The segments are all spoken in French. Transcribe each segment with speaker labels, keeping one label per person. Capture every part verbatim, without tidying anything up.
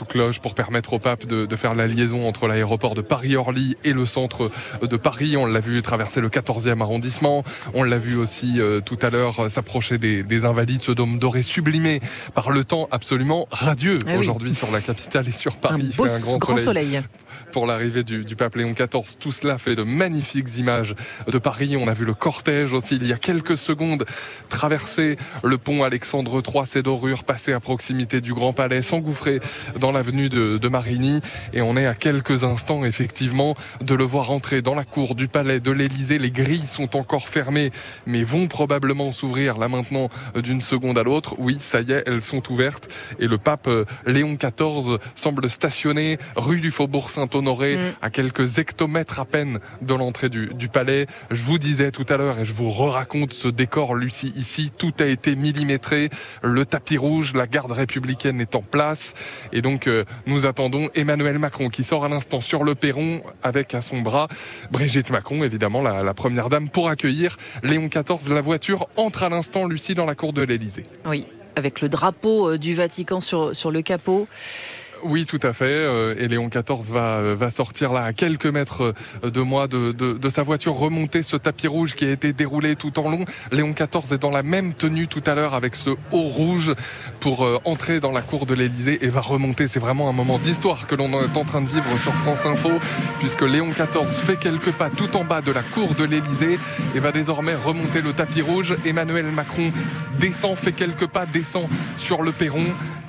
Speaker 1: cloche pour permettre au pape de, de faire la liaison entre l'aéroport de Paris-Orly et le centre de Paris. On l'a vu traverser le quatorzième arrondissement. On l'a vu aussi euh, tout à l'heure euh, s'approcher des, des Invalides, ce dôme doré sublimé par le temps absolument radieux ah aujourd'hui oui. sur la capitale et sur Paris.
Speaker 2: Un
Speaker 1: Il
Speaker 2: beau
Speaker 1: fait un grand,
Speaker 2: grand
Speaker 1: soleil.
Speaker 2: soleil.
Speaker 1: Pour l'arrivée du, du pape Léon quatorze. Tout cela fait de magnifiques images de Paris. On a vu le cortège aussi il y a quelques secondes traverser le pont Alexandre trois, ses dorures, passer à proximité du Grand Palais, s'engouffrer dans l'avenue de, de Marigny. Et on est à quelques instants effectivement de le voir entrer dans la cour du Palais de l'Élysée. Les grilles sont encore fermées mais vont probablement s'ouvrir là maintenant d'une seconde à l'autre. Oui, ça y est, elles sont ouvertes. Et le pape Léon quatorze semble stationner rue du Faubourg Saint-Honoré, Mmh. à quelques hectomètres à peine de l'entrée du, du palais. Je vous disais tout à l'heure, et je vous re-raconte ce décor, Lucie, ici, tout a été millimétré. Le tapis rouge, la garde républicaine est en place. Et donc, euh, nous attendons Emmanuel Macron qui sort à l'instant sur le perron avec à son bras Brigitte Macron, évidemment, la, la première dame, pour accueillir Léon quatorze. La voiture entre à l'instant, Lucie, dans la cour de l'Élysée.
Speaker 2: Oui, avec le drapeau du Vatican sur, sur le capot.
Speaker 1: Oui, tout à fait. Et Léon quatorze va, va sortir là à quelques mètres de moi de, de, de sa voiture, remonter ce tapis rouge qui a été déroulé tout en long. Léon quatorze est dans la même tenue tout à l'heure avec ce haut rouge pour entrer dans la cour de l'Élysée et va remonter. C'est vraiment un moment d'histoire que l'on est en train de vivre sur France Info, puisque Léon quatorze fait quelques pas tout en bas de la cour de l'Élysée et va désormais remonter le tapis rouge. Emmanuel Macron descend, fait quelques pas, descend sur le perron,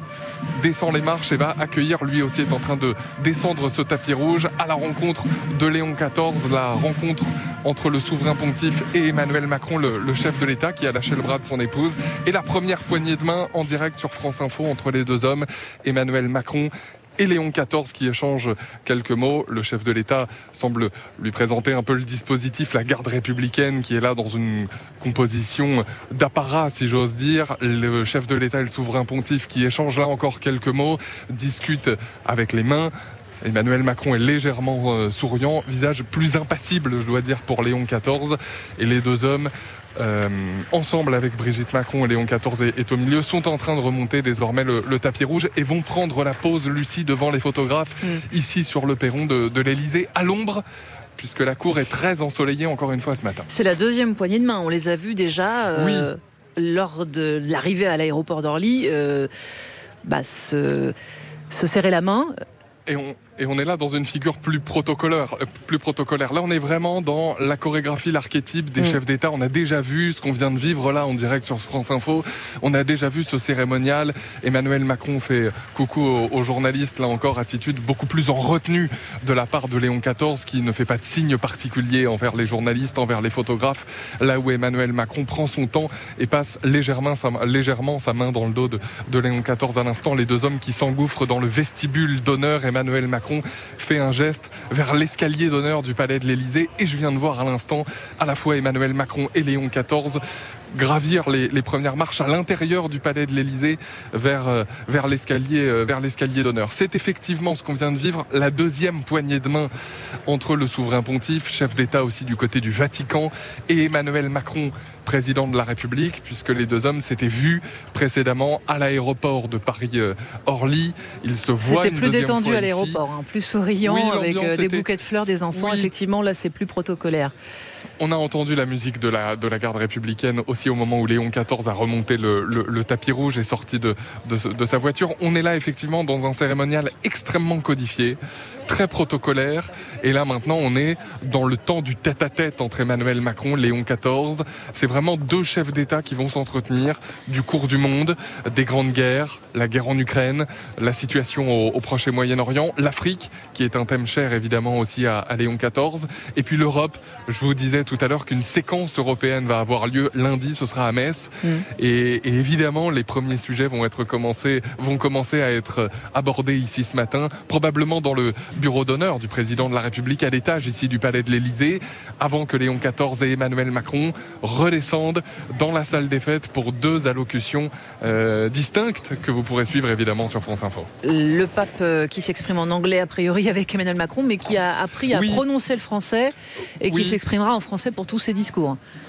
Speaker 1: descend les marches et va accueillir, lui aussi est en train de descendre ce tapis rouge à la rencontre de Léon quatorze, la rencontre entre le souverain pontife et Emmanuel Macron, le, le chef de l'État qui a lâché le bras de son épouse, et la première poignée de main en direct sur France Info entre les deux hommes, Emmanuel Macron et Léon quatorze qui échangent quelques mots. Le chef de l'État semble lui présenter un peu le dispositif, la garde républicaine qui est là dans une composition d'apparat, si j'ose dire. Le chef de l'État et le souverain pontife qui échangent là encore quelques mots, discutent avec les mains. Emmanuel Macron est légèrement euh, souriant, visage plus impassible, je dois dire, pour Léon quatorze. Et les deux hommes, euh, ensemble avec Brigitte Macron et Léon quatorze est, est au milieu, sont en train de remonter désormais le, le tapis rouge et vont prendre la pause, Lucie, devant les photographes, mmh. ici sur le perron de, de l'Élysée, à l'ombre, puisque la cour est très ensoleillée encore une fois ce matin.
Speaker 2: C'est la deuxième poignée de main, on les a vus déjà euh, oui. lors de l'arrivée à l'aéroport d'Orly, euh, bah, se, se serrer la main.
Speaker 1: Et on, et on est là dans une figure plus protocolaire, euh, plus protocolaire. Là, on est vraiment dans la chorégraphie, l'archétype des mmh. chefs d'État. On a déjà vu ce qu'on vient de vivre là en direct sur France Info. On a déjà vu ce cérémonial. Emmanuel Macron fait coucou aux, aux journalistes. Là encore, attitude beaucoup plus en retenue de la part de Léon quatorze, qui ne fait pas de signe particulier envers les journalistes, envers les photographes. Là où Emmanuel Macron prend son temps et passe légèrement sa, légèrement sa main dans le dos de, de Léon quatorze à l'instant. Les deux hommes qui s'engouffrent dans le vestibule d'honneur. Emmanuel Macron fait un geste vers l'escalier d'honneur du palais de l'Élysée et je viens de voir à l'instant à la fois Emmanuel Macron et Léon quatorze gravir les, les premières marches à l'intérieur du palais de l'Élysée vers, euh, vers l'escalier, euh, vers l'escalier d'honneur. C'est effectivement ce qu'on vient de vivre, la deuxième poignée de main entre le souverain pontife, chef d'État aussi du côté du Vatican, et Emmanuel Macron, président de la République, puisque les deux hommes s'étaient vus précédemment à l'aéroport de Paris-Orly. Ils se voient
Speaker 2: C'était
Speaker 1: une
Speaker 2: plus détendu
Speaker 1: fois
Speaker 2: à l'aéroport, hein, plus souriant, oui, avec euh, des était... bouquets de fleurs, des enfants. Oui. Effectivement, là, c'est plus protocolaire.
Speaker 1: On a entendu la musique de la, de la garde républicaine aussi au moment où Léon quatorze a remonté le, le, le tapis rouge et sorti de, de, de sa voiture. On est là effectivement dans un cérémonial extrêmement codifié, très protocolaire. Et là maintenant, on est dans le temps du tête-à-tête entre Emmanuel Macron et Léon quatorze. C'est vraiment deux chefs d'État qui vont s'entretenir du cours du monde, des grandes guerres, la guerre en Ukraine, la situation au, au Proche et Moyen-Orient, l'Afrique, qui est un thème cher évidemment aussi à, à Léon quatorze, et puis l'Europe. Je vous disais tout à l'heure qu'une séquence européenne va avoir lieu lundi, ce sera à Metz. Mmh. Et, et évidemment, les premiers sujets vont, être commencés, vont commencer à être abordés ici ce matin, probablement dans le bureau d'honneur du président de la République à l'étage ici du palais de l'Élysée, avant que Léon quatorze et Emmanuel Macron redescendent dans la salle des fêtes pour deux allocutions euh, distinctes que vous pourrez suivre évidemment sur France Info.
Speaker 2: Le pape euh, qui s'exprime en anglais a priori avec Emmanuel Macron, mais qui a appris à oui. prononcer le français et qui oui. s'exprimera en français pour tous ses discours.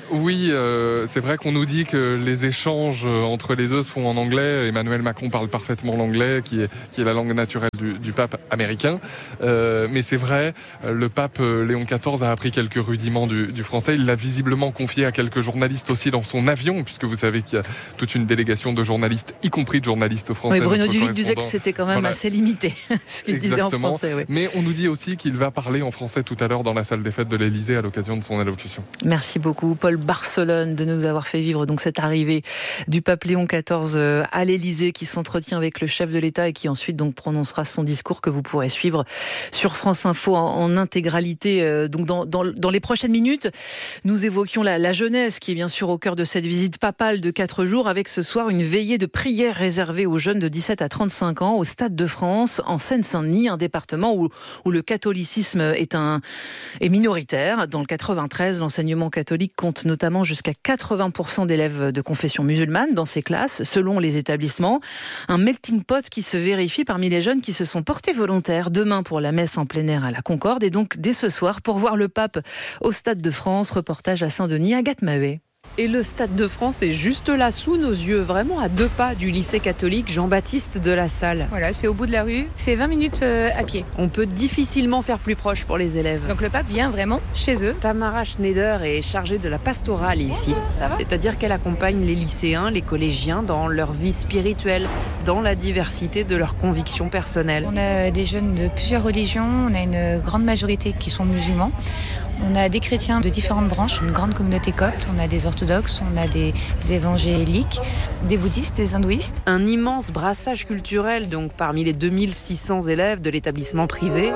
Speaker 1: Oui, euh, c'est vrai qu'on nous dit que les échanges entre les deux se font en anglais. Emmanuel Macron parle parfaitement l'anglais, qui est, qui est la langue naturelle du, du pape américain. Euh, mais c'est vrai, le pape Léon quatorze a appris quelques rudiments du, du français. Il l'a visiblement confié à quelques journalistes aussi dans son avion, puisque vous savez qu'il y a toute une délégation de journalistes, y compris de journalistes français.
Speaker 2: Oui, Bruno Duvic disait que c'était quand même voilà. assez limité, ce qu'il disait en français. Oui.
Speaker 1: Mais on nous dit aussi qu'il va parler en français tout à l'heure dans la salle des fêtes de l'Élysée à l'occasion de son allocution.
Speaker 2: Merci beaucoup, Paul Barcelone, de nous avoir fait vivre donc cette arrivée du pape Léon quatorze à l'Élysée, qui s'entretient avec le chef de l'État et qui ensuite donc prononcera son discours que vous pourrez suivre sur France Info en, en intégralité. Donc dans, dans, dans les prochaines minutes, nous évoquions la, la jeunesse qui est bien sûr au cœur de cette visite papale de quatre jours, avec ce soir une veillée de prière réservée aux jeunes de dix-sept à trente-cinq ans au Stade de France en Seine-Saint-Denis, un département où, où le catholicisme est, un, est minoritaire. Dans le quatre-vingt-treize, l'enseignement catholique compte notamment jusqu'à quatre-vingts pour cent d'élèves de confession musulmane dans ses classes, selon les établissements. Un melting pot qui se vérifie parmi les jeunes qui se sont portés volontaires demain pour la messe en plein air à la Concorde et donc dès ce soir pour voir le pape au Stade de France. Reportage à Saint-Denis, Agathe Mahé.
Speaker 3: Et le Stade de France est juste là, sous nos yeux, vraiment à deux pas du lycée catholique Jean-Baptiste de la Salle.
Speaker 4: Voilà, c'est au bout de la rue, c'est vingt minutes euh, à pied.
Speaker 3: On peut difficilement faire plus proche pour les élèves.
Speaker 4: Donc le pape vient vraiment chez eux.
Speaker 3: Tamara Schneider est chargée de la pastorale ici.
Speaker 4: Bonjour, ça va ?
Speaker 3: C'est-à-dire qu'elle accompagne les lycéens, les collégiens dans leur vie spirituelle, dans la diversité de leurs convictions personnelles.
Speaker 4: On a des jeunes de plusieurs religions, on a une grande majorité qui sont musulmans. On a des chrétiens de différentes branches, une grande communauté copte, on a des orthodoxes, on a des évangéliques, des bouddhistes, des hindouistes.
Speaker 3: Un immense brassage culturel donc parmi les deux mille six cents élèves de l'établissement privé.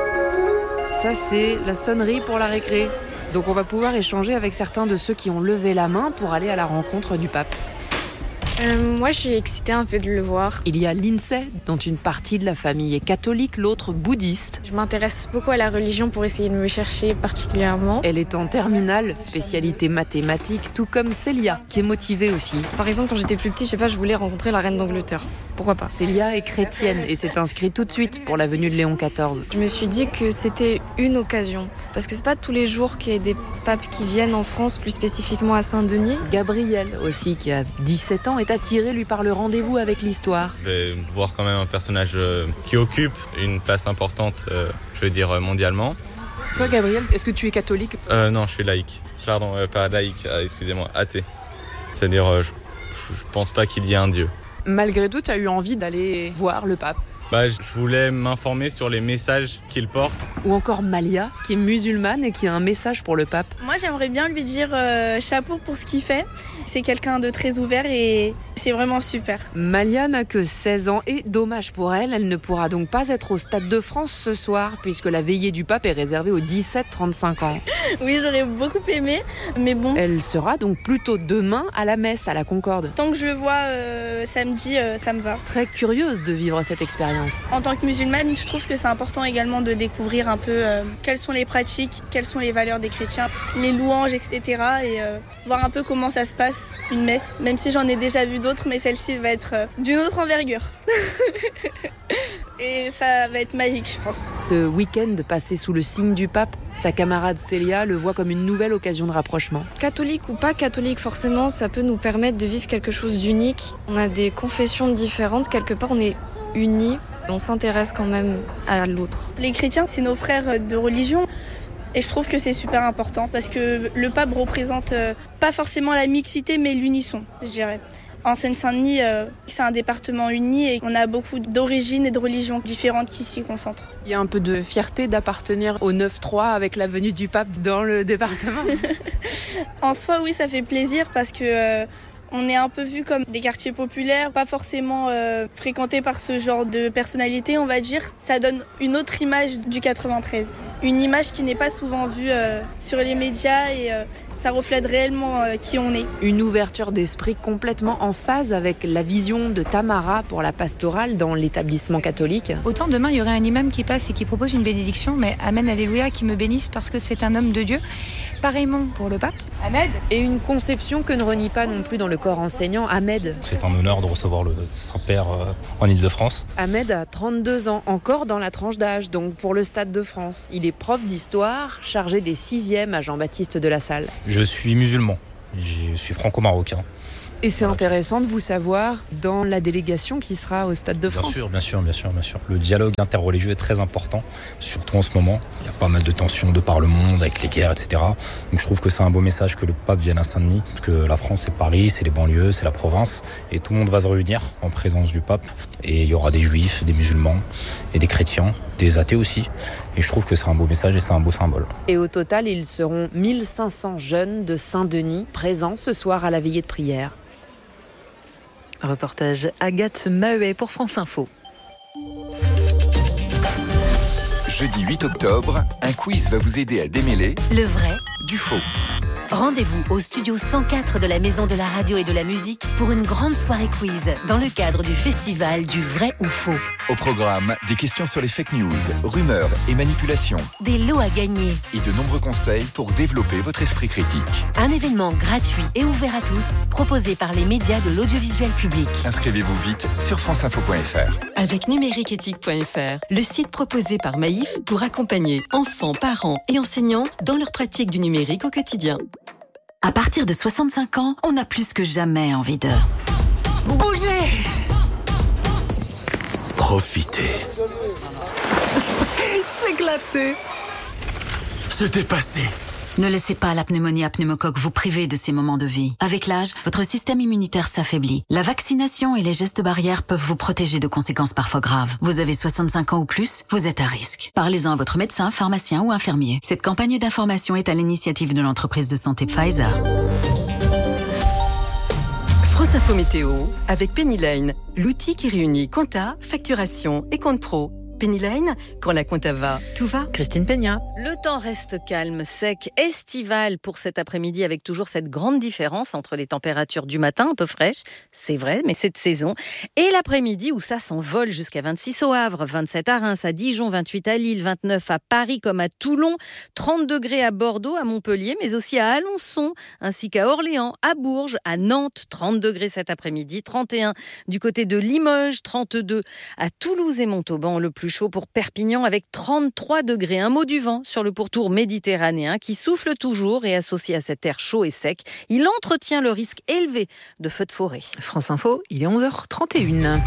Speaker 3: Ça c'est la sonnerie pour la récré. Donc on va pouvoir échanger avec certains de ceux qui ont levé la main pour aller à la rencontre du pape.
Speaker 5: Euh, moi, je suis excitée un peu de le voir.
Speaker 3: Il y a Lindsay, dont une partie de la famille est catholique, l'autre bouddhiste.
Speaker 5: Je m'intéresse beaucoup à la religion pour essayer de me chercher particulièrement.
Speaker 3: Elle est en terminale, spécialité mathématiques, tout comme Célia, qui est motivée aussi.
Speaker 5: Par exemple, quand j'étais plus petite, je sais pas, je voulais rencontrer la reine d'Angleterre. Pourquoi pas ?
Speaker 3: Célia est chrétienne et s'est inscrite tout de suite pour la venue de Léon quatorze.
Speaker 5: Je me suis dit que c'était une occasion. Parce que c'est pas tous les jours qu'il y a des papes qui viennent en France, plus spécifiquement à Saint-Denis.
Speaker 3: Gabriel aussi, qui a dix-sept ans, est attiré lui par le rendez-vous avec l'histoire.
Speaker 6: Je vais voir quand même un personnage euh, qui occupe une place importante, euh, je veux dire mondialement.
Speaker 3: Toi Gabriel, est-ce que tu es catholique ?
Speaker 6: euh, Non, je suis laïque. Pardon, euh, pas laïque, euh, excusez-moi, athée. C'est-à-dire, euh, je, je pense pas qu'il y ait un Dieu.
Speaker 3: Malgré tout, tu as eu envie d'aller voir le pape ?
Speaker 6: Bah, je voulais m'informer sur les messages qu'il porte.
Speaker 3: Ou encore Malia, qui est musulmane et qui a un message pour le pape.
Speaker 7: Moi, j'aimerais bien lui dire euh, chapeau pour ce qu'il fait. C'est quelqu'un de très ouvert et c'est vraiment super.
Speaker 3: Malia n'a que seize ans et dommage pour elle, elle ne pourra donc pas être au Stade de France ce soir puisque la veillée du pape est réservée aux dix-sept trente-cinq ans.
Speaker 7: Oui, j'aurais beaucoup aimé, mais bon.
Speaker 3: Elle sera donc plutôt demain à la messe à la Concorde.
Speaker 7: Tant que je le vois euh, samedi, euh, ça me va.
Speaker 3: Très curieuse de vivre cette expérience.
Speaker 7: En tant que musulmane, je trouve que c'est important également de découvrir un peu euh, quelles sont les pratiques, quelles sont les valeurs des chrétiens, les louanges, et cetera. Et euh, voir un peu comment ça se passe, une messe, même si j'en ai déjà vu d'autres, mais celle-ci va être euh, d'une autre envergure. Et ça va être magique, je pense.
Speaker 3: Ce week-end passé sous le signe du pape, sa camarade Célia le voit comme une nouvelle occasion de rapprochement.
Speaker 5: Catholique ou pas catholique, forcément, ça peut nous permettre de vivre quelque chose d'unique. On a des confessions différentes, quelque part on est unis, on s'intéresse quand même à l'autre.
Speaker 7: Les chrétiens, c'est nos frères de religion. Et je trouve que c'est super important parce que le pape représente euh, pas forcément la mixité, mais l'unisson, je dirais. En Seine-Saint-Denis, euh, c'est un département uni et on a beaucoup d'origines et de religions différentes qui s'y concentrent.
Speaker 3: Il y a un peu de fierté d'appartenir au neuf trois avec la venue du pape dans le département.
Speaker 7: En soi, oui, ça fait plaisir parce que euh, on est un peu vu comme des quartiers populaires, pas forcément euh, fréquentés par ce genre de personnalité, on va dire. Ça donne une autre image du quatre-vingt-treize. Une image qui n'est pas souvent vue euh, sur les médias et euh, ça reflète réellement euh, qui on est.
Speaker 3: Une ouverture d'esprit complètement en phase avec la vision de Tamara pour la pastorale dans l'établissement catholique.
Speaker 4: Autant demain, il y aurait un imam qui passe et qui propose une bénédiction, mais Amen, Alléluia, qui me bénisse parce que c'est un homme de Dieu. Pareillement pour le pape.
Speaker 3: Ahmed. Et une conception que ne renie pas non plus dans le corps enseignant, Ahmed.
Speaker 8: C'est un honneur de recevoir le Saint-Père en Île-de-France.
Speaker 3: Ahmed a trente-deux ans, encore dans la tranche d'âge, donc pour le Stade de France. Il est prof d'histoire, chargé des sixièmes à Jean-Baptiste de la Salle.
Speaker 8: Je suis musulman, je suis franco-marocain.
Speaker 3: Et c'est intéressant de vous savoir dans la délégation qui sera au Stade de France.
Speaker 8: Bien sûr, bien sûr, bien sûr, bien sûr. Le dialogue interreligieux est très important, surtout en ce moment. Il y a pas mal de tensions de par le monde, avec les guerres, et cetera. Donc je trouve que c'est un beau message que le pape vienne à Saint-Denis, parce que la France, c'est Paris, c'est les banlieues, c'est la province, et tout le monde va se réunir en présence du pape. Et il y aura des juifs, des musulmans, et des chrétiens, des athées aussi. Et je trouve que c'est un beau message et c'est un beau symbole.
Speaker 3: Et au total, ils seront mille cinq cents jeunes de Saint-Denis présents ce soir à la veillée de prière.
Speaker 2: Reportage Agathe Mahuet pour France Info.
Speaker 9: Jeudi huit octobre, un quiz va vous aider à démêler
Speaker 10: le vrai
Speaker 9: du faux.
Speaker 10: Rendez-vous au studio cent quatre de la Maison de la Radio et de la Musique pour une grande soirée quiz dans le cadre du festival du vrai ou faux.
Speaker 9: Au programme, des questions sur les fake news, rumeurs et manipulations.
Speaker 10: Des lots à gagner.
Speaker 9: Et de nombreux conseils pour développer votre esprit critique.
Speaker 10: Un événement gratuit et ouvert à tous, proposé par les médias de l'audiovisuel public.
Speaker 9: Inscrivez-vous vite sur franceinfo point f r.
Speaker 11: Avec numériqueéthique point f r, le site proposé par Maïf pour accompagner enfants, parents et enseignants dans leur pratique du numérique au quotidien.
Speaker 10: À partir de soixante-cinq ans, on a plus que jamais envie de bouger.
Speaker 9: Profitez.
Speaker 11: S'éclater.
Speaker 9: Se dépasser.
Speaker 10: Ne laissez pas la pneumonie à pneumocoque vous priver de ces moments de vie. Avec l'âge, votre système immunitaire s'affaiblit. La vaccination et les gestes barrières peuvent vous protéger de conséquences parfois graves. Vous avez soixante-cinq ans ou plus, vous êtes à risque. Parlez-en à votre médecin, pharmacien ou infirmier. Cette campagne d'information est à l'initiative de l'entreprise de santé Pfizer.
Speaker 11: France Info Météo avec Penny Lane, l'outil qui réunit compta, facturation et compte pro. Penny Lane, quand la compta va, tout va.
Speaker 2: Christine Peña.
Speaker 12: Le temps reste calme, sec, estival pour cet après-midi avec toujours cette grande différence entre les températures du matin un peu fraîches, c'est vrai, mais c'est de saison, et l'après-midi où ça s'envole jusqu'à vingt-six au Havre, vingt-sept à Reims, à Dijon, vingt-huit à Lille, vingt-neuf à Paris comme à Toulon, trente degrés à Bordeaux, à Montpellier, mais aussi à Alençon, ainsi qu'à Orléans, à Bourges, à Nantes, trente degrés cet après-midi, trente et un du côté de Limoges, trente-deux à Toulouse et Montauban, le plus chaud pour Perpignan avec trente-trois degrés. Un mot du vent sur le pourtour méditerranéen qui souffle toujours et associé à cet air chaud et sec, il entretient le risque élevé de feux de forêt.
Speaker 2: France Info, il est onze heures trente et une.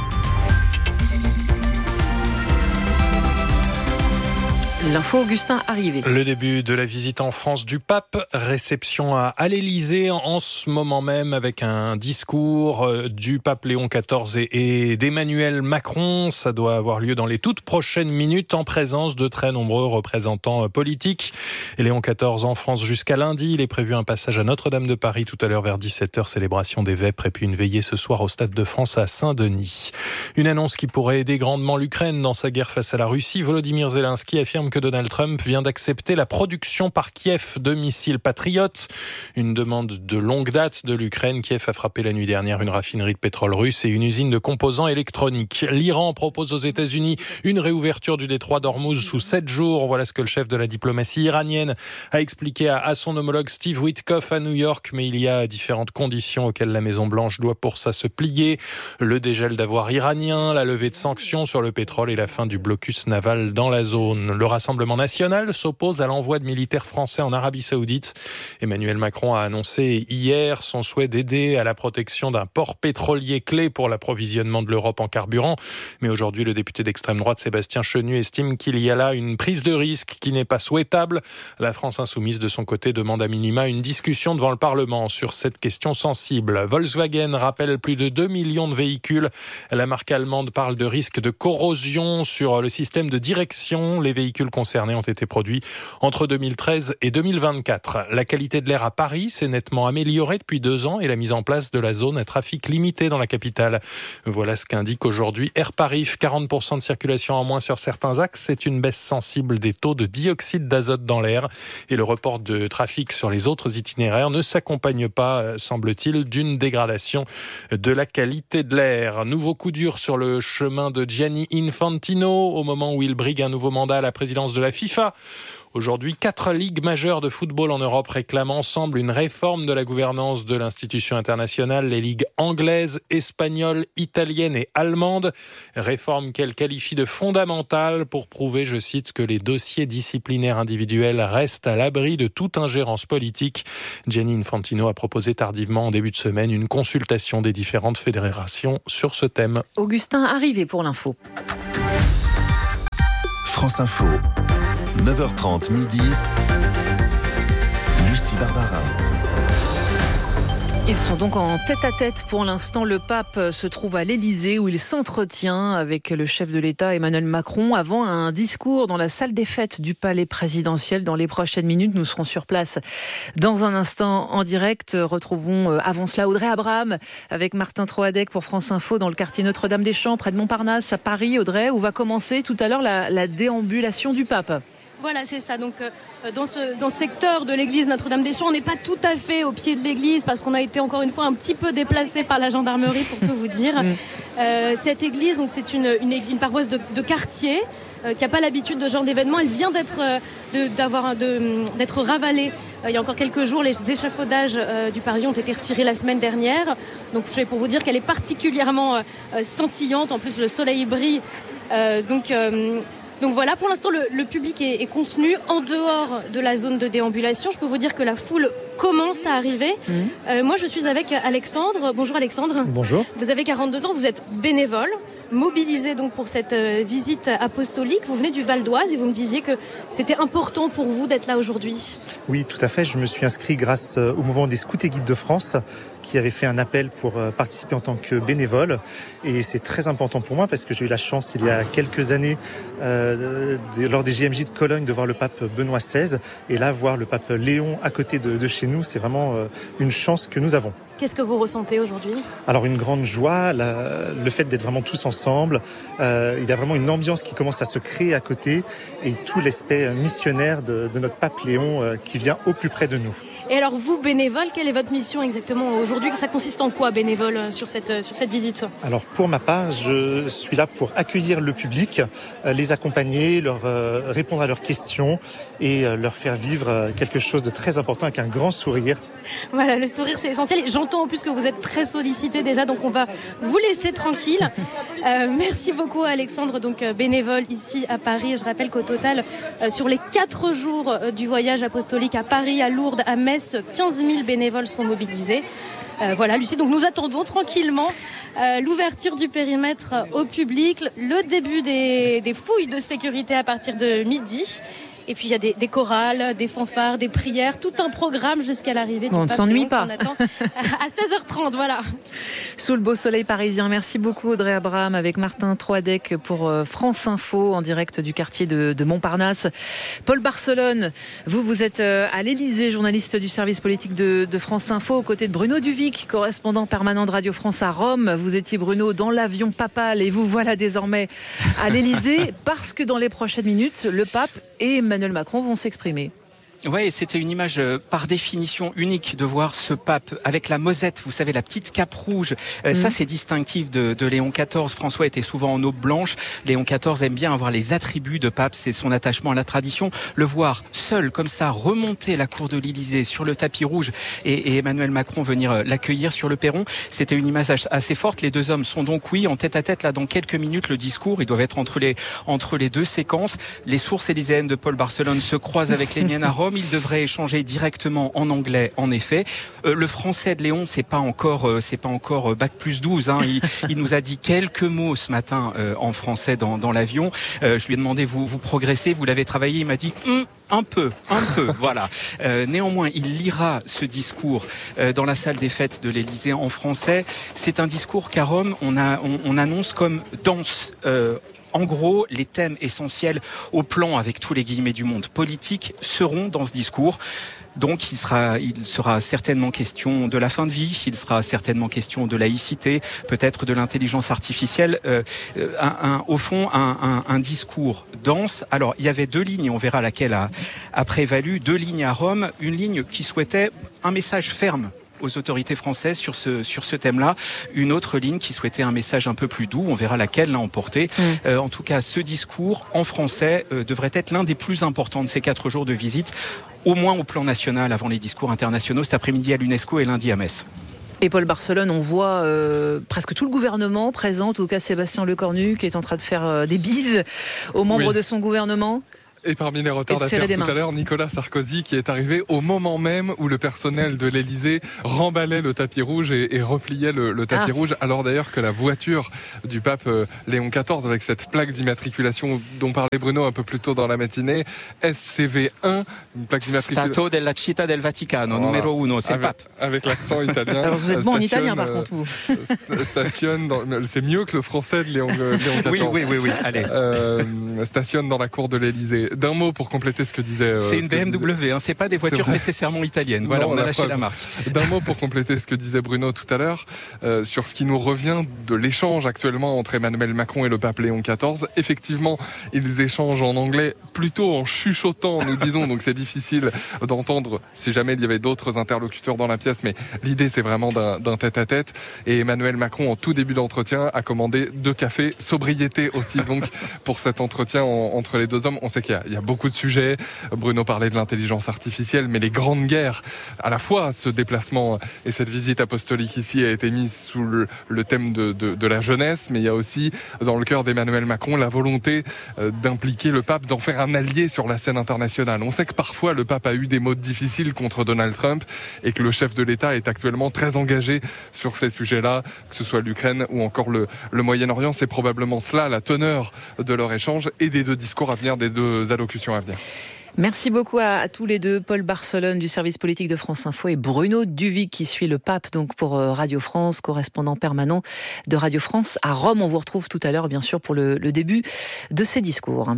Speaker 2: L'info Augustin arrivé.
Speaker 13: Le début de la visite en France du pape, réception à, à l'Élysée en ce moment même avec un discours du pape Léon quatorze et, et d'Emmanuel Macron. Ça doit avoir lieu dans les toutes prochaines minutes en présence de très nombreux représentants politiques. Et Léon quatorze en France jusqu'à lundi. Il est prévu un passage à Notre-Dame de Paris tout à l'heure vers dix-sept heures, célébration des vêpres et puis une veillée ce soir au Stade de France à Saint-Denis. Une annonce qui pourrait aider grandement l'Ukraine dans sa guerre face à la Russie. Volodymyr Zelensky affirme que Donald Trump vient d'accepter la production par Kiev de missiles patriotes. Une demande de longue date de l'Ukraine. Kiev a frappé la nuit dernière une raffinerie de pétrole russe et une usine de composants électroniques. L'Iran propose aux États-Unis une réouverture du détroit d'Ormuz sous sept jours. Voilà ce que le chef de la diplomatie iranienne a expliqué à, à son homologue Steve Witkoff à New York. Mais il y a différentes conditions auxquelles la Maison-Blanche doit pour ça se plier. Le dégel d'avoirs iraniens, la levée de sanctions sur le pétrole et la fin du blocus naval dans la zone. Le Rassemblement national s'oppose à l'envoi de militaires français en Arabie Saoudite. Emmanuel Macron a annoncé hier son souhait d'aider à la protection d'un port pétrolier clé pour l'approvisionnement de l'Europe en carburant. Mais aujourd'hui, le député d'extrême droite Sébastien Chenu estime qu'il y a là une prise de risque qui n'est pas souhaitable. La France insoumise, de son côté, demande à minima une discussion devant le Parlement sur cette question sensible. Volkswagen rappelle plus de deux millions de véhicules. La marque allemande parle de risque de corrosion sur le système de direction. Les véhicules concernés ont été produits entre deux mille treize et deux mille vingt-quatre. La qualité de l'air à Paris s'est nettement améliorée depuis deux ans et la mise en place de la zone à trafic limité dans la capitale. Voilà ce qu'indique aujourd'hui Airparif. quarante pour cent de circulation en moins sur certains axes. C'est une baisse sensible des taux de dioxyde d'azote dans l'air. Et le report de trafic sur les autres itinéraires ne s'accompagne pas, semble-t-il, d'une dégradation de la qualité de l'air. Nouveau coup dur sur le chemin de Gianni Infantino au moment où il brigue un nouveau mandat à la présidence vigilance de la FIFA. Aujourd'hui, quatre ligues majeures de football en Europe réclament ensemble une réforme de la gouvernance de l'institution internationale, les ligues anglaises, espagnoles, italiennes et allemandes. Réforme qu'elle qualifie de fondamentale pour prouver, je cite, que les dossiers disciplinaires individuels restent à l'abri de toute ingérence politique. Gianni Infantino a proposé tardivement en début de semaine une consultation des différentes fédérations sur ce thème.
Speaker 2: Augustin, arrivé pour l'info.
Speaker 14: France Info. neuf heures trente midi, Lucie Barbara.
Speaker 2: Ils sont donc en tête-à-tête pour l'instant. Le pape se trouve à l'Élysée où il s'entretient avec le chef de l'État Emmanuel Macron avant un discours dans la salle des fêtes du palais présidentiel. Dans les prochaines minutes, nous serons sur place dans un instant en direct. Retrouvons avant cela Audrey Abraham avec Martin Troadec pour France Info dans le quartier Notre-Dame-des-Champs près de Montparnasse à Paris. Audrey, où va commencer tout à l'heure la, la déambulation du pape.
Speaker 15: Voilà, c'est ça. Donc, euh, dans ce, dans ce secteur de l'église Notre-Dame-des-Champs, on n'est pas tout à fait au pied de l'église parce qu'on a été encore une fois un petit peu déplacé par la gendarmerie, pour tout vous dire. Euh, cette église, donc, c'est une, une, une paroisse de, de quartier euh, qui n'a pas l'habitude de ce genre d'événement. Elle vient d'être, euh, de, d'avoir, de, d'être ravalée. Euh, il y a encore quelques jours, les échafaudages euh, du pavillon ont été retirés la semaine dernière. Donc, je vais pour vous dire qu'elle est particulièrement euh, scintillante. En plus, le soleil brille. Euh, donc... Euh, Donc voilà, pour l'instant, le, le public est, est contenu en dehors de la zone de déambulation. Je peux vous dire que la foule commence à arriver. Mmh. Euh, moi, je suis avec Alexandre. Bonjour Alexandre.
Speaker 16: Bonjour.
Speaker 15: Vous avez quarante-deux ans, vous êtes bénévole, mobilisé donc pour cette euh, visite apostolique. Vous venez du Val d'Oise et vous me disiez que c'était important pour vous d'être là aujourd'hui.
Speaker 16: Oui, tout à fait. Je me suis inscrit grâce au mouvement des Scouts et Guides de France, qui avait fait un appel pour participer en tant que bénévole. Et c'est très important pour moi parce que j'ai eu la chance, il y a quelques années, euh, de, lors des J M J de Cologne, de voir le pape Benoît seize. Et là, voir le pape Léon à côté de, de chez nous, c'est vraiment euh, une chance que nous avons.
Speaker 15: Qu'est-ce que vous ressentez aujourd'hui ?
Speaker 16: Alors, une grande joie, la, le fait d'être vraiment tous ensemble. Euh, il y a vraiment une ambiance qui commence à se créer à côté et tout l'aspect missionnaire de, de notre pape Léon euh, qui vient au plus près de nous.
Speaker 15: Et alors vous, bénévole, quelle est votre mission exactement aujourd'hui ? Ça consiste en quoi, bénévole, sur cette, sur cette visite ?
Speaker 16: Alors pour ma part, je suis là pour accueillir le public, les accompagner, leur répondre à leurs questions et leur faire vivre quelque chose de très important avec un grand sourire.
Speaker 15: Voilà, le sourire c'est essentiel. J'entends en plus que vous êtes très sollicité déjà, donc on va vous laisser tranquille. Euh, merci beaucoup Alexandre, donc bénévole ici à Paris. Je rappelle qu'au total, euh, sur les quatre jours euh, du voyage apostolique à Paris, à Lourdes, à Metz, quinze mille bénévoles sont mobilisés. Euh, voilà Lucie, donc nous attendons tranquillement euh, l'ouverture du périmètre au public, le début des, des fouilles de sécurité à partir de midi. Et puis il y a des, des chorales, des fanfares, des prières, tout un programme jusqu'à l'arrivée
Speaker 2: bon,
Speaker 15: du pape.
Speaker 2: On ne s'ennuie pas.
Speaker 15: On attend à seize heures trente, voilà.
Speaker 2: Sous le beau soleil parisien. Merci beaucoup Audrey Abraham avec Martin Troadec pour France Info en direct du quartier de, de Montparnasse. Paul Barcelone, vous, vous êtes à l'Élysée, journaliste du service politique de, de France Info, aux côtés de Bruno Duvic, correspondant permanent de Radio France à Rome. Vous étiez, Bruno, dans l'avion papal et vous voilà désormais à l'Élysée parce que dans les prochaines minutes, le pape et Emmanuel Macron vont s'exprimer.
Speaker 17: Ouais, c'était une image euh, par définition unique de voir ce pape avec la mosette, vous savez, la petite cape rouge. Euh, mmh. Ça, c'est distinctif de, de Léon quatorze. François était souvent en aube blanche. Léon quatorze aime bien avoir les attributs de pape, c'est son attachement à la tradition. Le voir seul, comme ça, remonter la cour de l'Élysée sur le tapis rouge et, et Emmanuel Macron venir euh, l'accueillir sur le perron, c'était une image assez forte. Les deux hommes sont donc, oui, en tête à tête, là, dans quelques minutes, le discours. Ils doivent être entre les, entre les deux séquences. Les sources élyséennes de Paul Barcelone se croisent avec les miennes à Rome. Il devrait échanger directement en anglais, en effet. Euh, le français de Léon, c'est pas encore, euh, c'est pas encore euh, bac plus douze. Hein. Il, il nous a dit quelques mots ce matin euh, en français dans, dans l'avion. Euh, je lui ai demandé, vous, vous progressez, vous l'avez travaillé. Il m'a dit, hm, un peu, un peu, voilà. Euh, néanmoins, il lira ce discours euh, dans la salle des fêtes de l'Élysée en français. C'est un discours qu'à Rome, on, a, on, on annonce comme dense. Euh, En gros, les thèmes essentiels au plan, avec tous les guillemets du monde politique, seront dans ce discours. Donc, il sera, il sera certainement question de la fin de vie, il sera certainement question de laïcité, peut-être de l'intelligence artificielle. Euh, un, un, au fond, un, un, un discours dense. Alors, il y avait deux lignes, on verra laquelle a, a prévalu, deux lignes à Rome. Une ligne qui souhaitait un message ferme aux autorités françaises sur ce, sur ce thème-là. Une autre ligne qui souhaitait un message un peu plus doux, on verra laquelle l'a emporté. Mmh. Euh, en tout cas, ce discours en français euh, devrait être l'un des plus importants de ces quatre jours de visite, au moins au plan national avant les discours internationaux, cet après-midi à l'UNESCO et lundi à Metz.
Speaker 2: Et Paul Barcelone, on voit euh, presque tout le gouvernement présent, en tout cas Sébastien Lecornu qui est en train de faire euh, des bises aux membres oui. de son gouvernement.
Speaker 1: Et parmi les retardataires tout à l'heure, Nicolas Sarkozy qui est arrivé au moment même où le personnel de l'Elysée remballait le tapis rouge et, et repliait le, le tapis ah. rouge, alors d'ailleurs que la voiture du pape euh, Léon quatorze avec cette plaque d'immatriculation dont parlait Bruno un peu plus tôt dans la matinée, S C V un, une plaque d'immatriculation.
Speaker 17: Stato della Città del Vaticano, voilà. numéro uno, c'est
Speaker 1: avec,
Speaker 17: le pape.
Speaker 1: Avec l'accent italien.
Speaker 2: Alors vous êtes bon en italien par contre vous.
Speaker 1: Stationne dans, c'est mieux que le français de Léon, Léon quatorze.
Speaker 17: Oui, oui, oui, oui, allez.
Speaker 1: Euh, stationne dans la cour de l'Elysée. D'un mot pour compléter ce que disait... Euh,
Speaker 17: c'est une B M W, hein, c'est pas des voitures nécessairement italiennes. Voilà, non, on a lâché la marque.
Speaker 1: D'un mot pour compléter ce que disait Bruno tout à l'heure, euh, sur ce qui nous revient de l'échange actuellement entre Emmanuel Macron et le pape Léon quatorze. Effectivement, ils échangent en anglais plutôt en chuchotant, nous disons, donc c'est difficile d'entendre si jamais il y avait d'autres interlocuteurs dans la pièce, mais l'idée c'est vraiment d'un, d'un tête-à-tête. Et Emmanuel Macron, en tout début d'entretien, a commandé deux cafés, sobriété aussi, donc pour cet entretien en, entre les deux hommes. On sait qu'il y a, il y a beaucoup de sujets. Bruno parlait de l'intelligence artificielle, mais les grandes guerres, à la fois ce déplacement et cette visite apostolique ici a été mise sous le, le thème de, de, de la jeunesse, mais il y a aussi dans le cœur d'Emmanuel Macron la volonté euh, d'impliquer le pape, d'en faire un allié sur la scène internationale. On sait que parfois le pape a eu des mots difficiles contre Donald Trump et que le chef de l'État est actuellement très engagé sur ces sujets-là, que ce soit l'Ukraine ou encore le, le Moyen-Orient. C'est probablement cela la teneur de leur échange et des deux discours à venir, des deux allocutions à venir.
Speaker 2: Merci beaucoup à, à tous les deux, Paul Barcelone du service politique de France Info et Bruno Duvic qui suit le pape donc pour Radio France, correspondant permanent de Radio France à Rome. On vous retrouve tout à l'heure bien sûr pour le, le début de ces discours.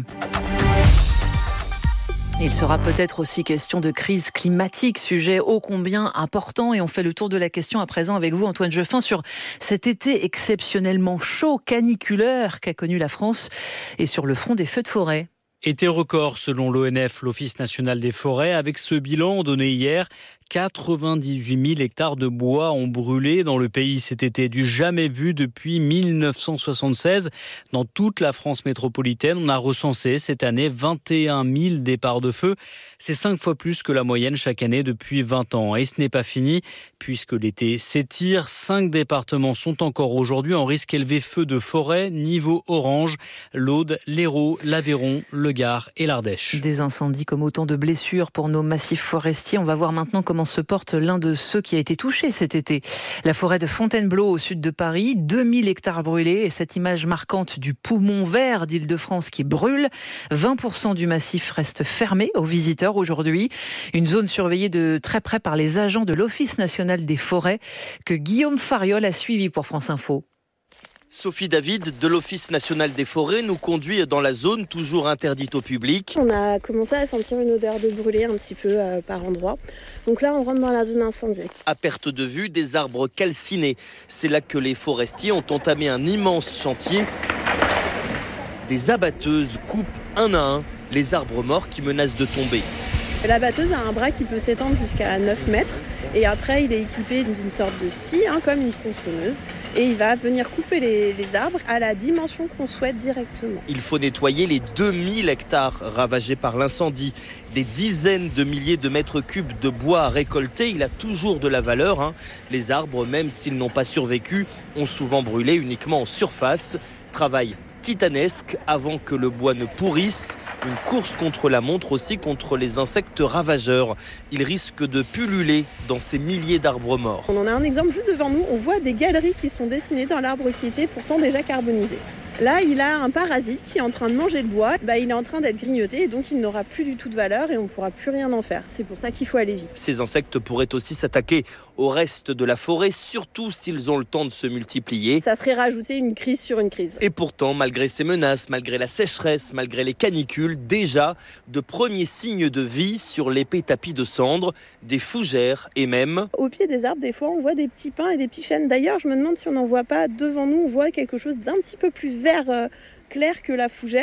Speaker 2: Il sera peut-être aussi question de crise climatique, sujet ô combien important, et on fait le tour de la question à présent avec vous, Antoine Jeffin, sur cet été exceptionnellement chaud, caniculaire qu'a connu la France et sur le front des feux de forêt.
Speaker 18: Été record selon l'O N F, l'Office national des forêts, avec ce bilan donné hier. quatre-vingt-dix-huit mille hectares de bois ont brûlé dans le pays cet été, du jamais vu depuis mille neuf cent soixante-seize. Dans toute la France métropolitaine, on a recensé cette année vingt et un mille départs de feu. C'est cinq fois plus que la moyenne chaque année depuis vingt ans. Et ce n'est pas fini, puisque l'été s'étire. Cinq départements sont encore aujourd'hui en risque élevé feu de forêt, niveau orange: l'Aude, l'Hérault, l'Aveyron, le Gard et l'Ardèche.
Speaker 2: Des incendies comme autant de blessures pour nos massifs forestiers. On va voir maintenant comment se porte l'un de ceux qui a été touché cet été. La forêt de Fontainebleau au sud de Paris, deux mille hectares brûlés et cette image marquante du poumon vert d'Île-de-France qui brûle. vingt pour cent du massif reste fermé aux visiteurs aujourd'hui. Une zone surveillée de très près par les agents de l'Office national des forêts que Guillaume Fariol a suivi pour France Info.
Speaker 19: Sophie David de l'Office national des forêts nous conduit dans la zone toujours interdite au public.
Speaker 20: On a commencé à sentir une odeur de brûlé un petit peu euh, par endroit. Donc là, on rentre dans la zone incendie.
Speaker 19: À perte de vue, des arbres calcinés. C'est là que les forestiers ont entamé un immense chantier. Des abatteuses coupent un à un les arbres morts qui menacent de tomber.
Speaker 20: La batteuse a un bras qui peut s'étendre jusqu'à neuf mètres et après il est équipé d'une sorte de scie, hein, comme une tronçonneuse, et il va venir couper les, les arbres à la dimension qu'on souhaite directement.
Speaker 19: Il faut nettoyer les deux mille hectares ravagés par l'incendie. Des dizaines de milliers de mètres cubes de bois à récolter, il a toujours de la valeur, hein. Les arbres, même s'ils n'ont pas survécu, ont souvent brûlé uniquement en surface. Travail titanesque avant que le bois ne pourrisse. Une course contre la montre aussi contre les insectes ravageurs. Ils risquent de pulluler dans ces milliers d'arbres morts.
Speaker 20: On en a un exemple juste devant nous. On voit des galeries qui sont dessinées dans l'arbre qui était pourtant déjà carbonisé. Là, il a un parasite qui est en train de manger le bois. Bah, il est en train d'être grignoté et donc il n'aura plus du tout de valeur et on ne pourra plus rien en faire. C'est pour ça qu'il faut aller vite.
Speaker 19: Ces insectes pourraient aussi s'attaquer au reste de la forêt, surtout s'ils ont le temps de se multiplier.
Speaker 20: Ça serait rajouter une crise sur une crise.
Speaker 19: Et pourtant, malgré ces menaces, malgré la sécheresse, malgré les canicules, déjà de premiers signes de vie sur l'épais tapis de cendres, des fougères et même...
Speaker 20: Au pied des arbres, des fois, on voit des petits pins et des petits chênes. D'ailleurs, je me demande si on n'en voit pas devant nous, on voit quelque chose d'un petit peu plus vert euh, clair que la fougère.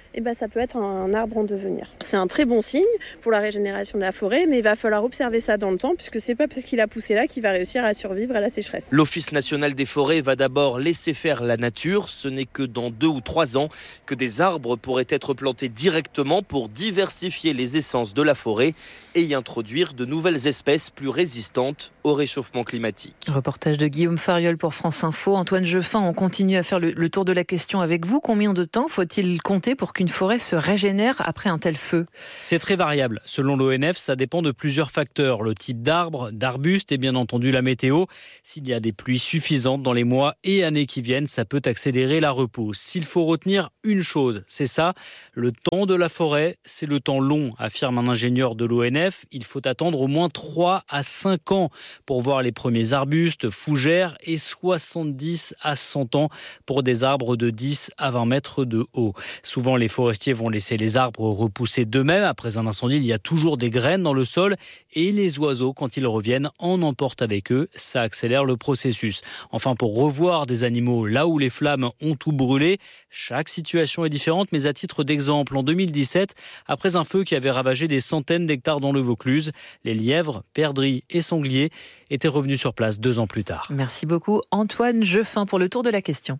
Speaker 20: eh ben, ça peut être un arbre en devenir. C'est un très bon signe pour la régénération de la forêt, mais il va falloir observer ça dans le temps, puisque c'est pas parce qu'il a poussé là qu'il va réussir à survivre à la sécheresse.
Speaker 19: L'Office national des forêts va d'abord laisser faire la nature. Ce n'est que dans deux ou trois ans que des arbres pourraient être plantés directement pour diversifier les essences de la forêt et y introduire de nouvelles espèces plus résistantes au réchauffement climatique.
Speaker 2: Reportage de Guillaume Fariol pour France Info. Antoine Jeffin, on continue à faire le, le tour de la question avec vous. Combien de temps faut-il compter pour qu'une forêt se régénère après un tel feu ?
Speaker 18: C'est très variable. Selon l'O N F, ça dépend de plusieurs facteurs. Le type d'arbre, d'arbuste et bien entendu la météo. S'il y a des pluies suffisantes dans les mois et années qui viennent, ça peut accélérer la repousse. S'il faut retenir une chose, c'est ça, le temps de la forêt, c'est le temps long, affirme un ingénieur de l'O N F. Il faut attendre au moins trois à cinq ans pour voir les premiers arbustes, fougères et soixante-dix à cent ans pour des arbres de dix à vingt mètres de haut. Souvent, les forestiers vont laisser les arbres repousser d'eux-mêmes. Après un incendie, il y a toujours des graines dans le sol et les oiseaux, quand ils reviennent, en emportent avec eux. Ça accélère le processus. Enfin, pour revoir des animaux là où les flammes ont tout brûlé, chaque situation est différente, mais à titre d'exemple, en deux mille dix-sept, après un feu qui avait ravagé des centaines d'hectares dans le Vaucluse, les lièvres, perdrix et sangliers étaient revenus sur place deux ans plus tard.
Speaker 2: Merci beaucoup Antoine Jeffin pour le tour de la question.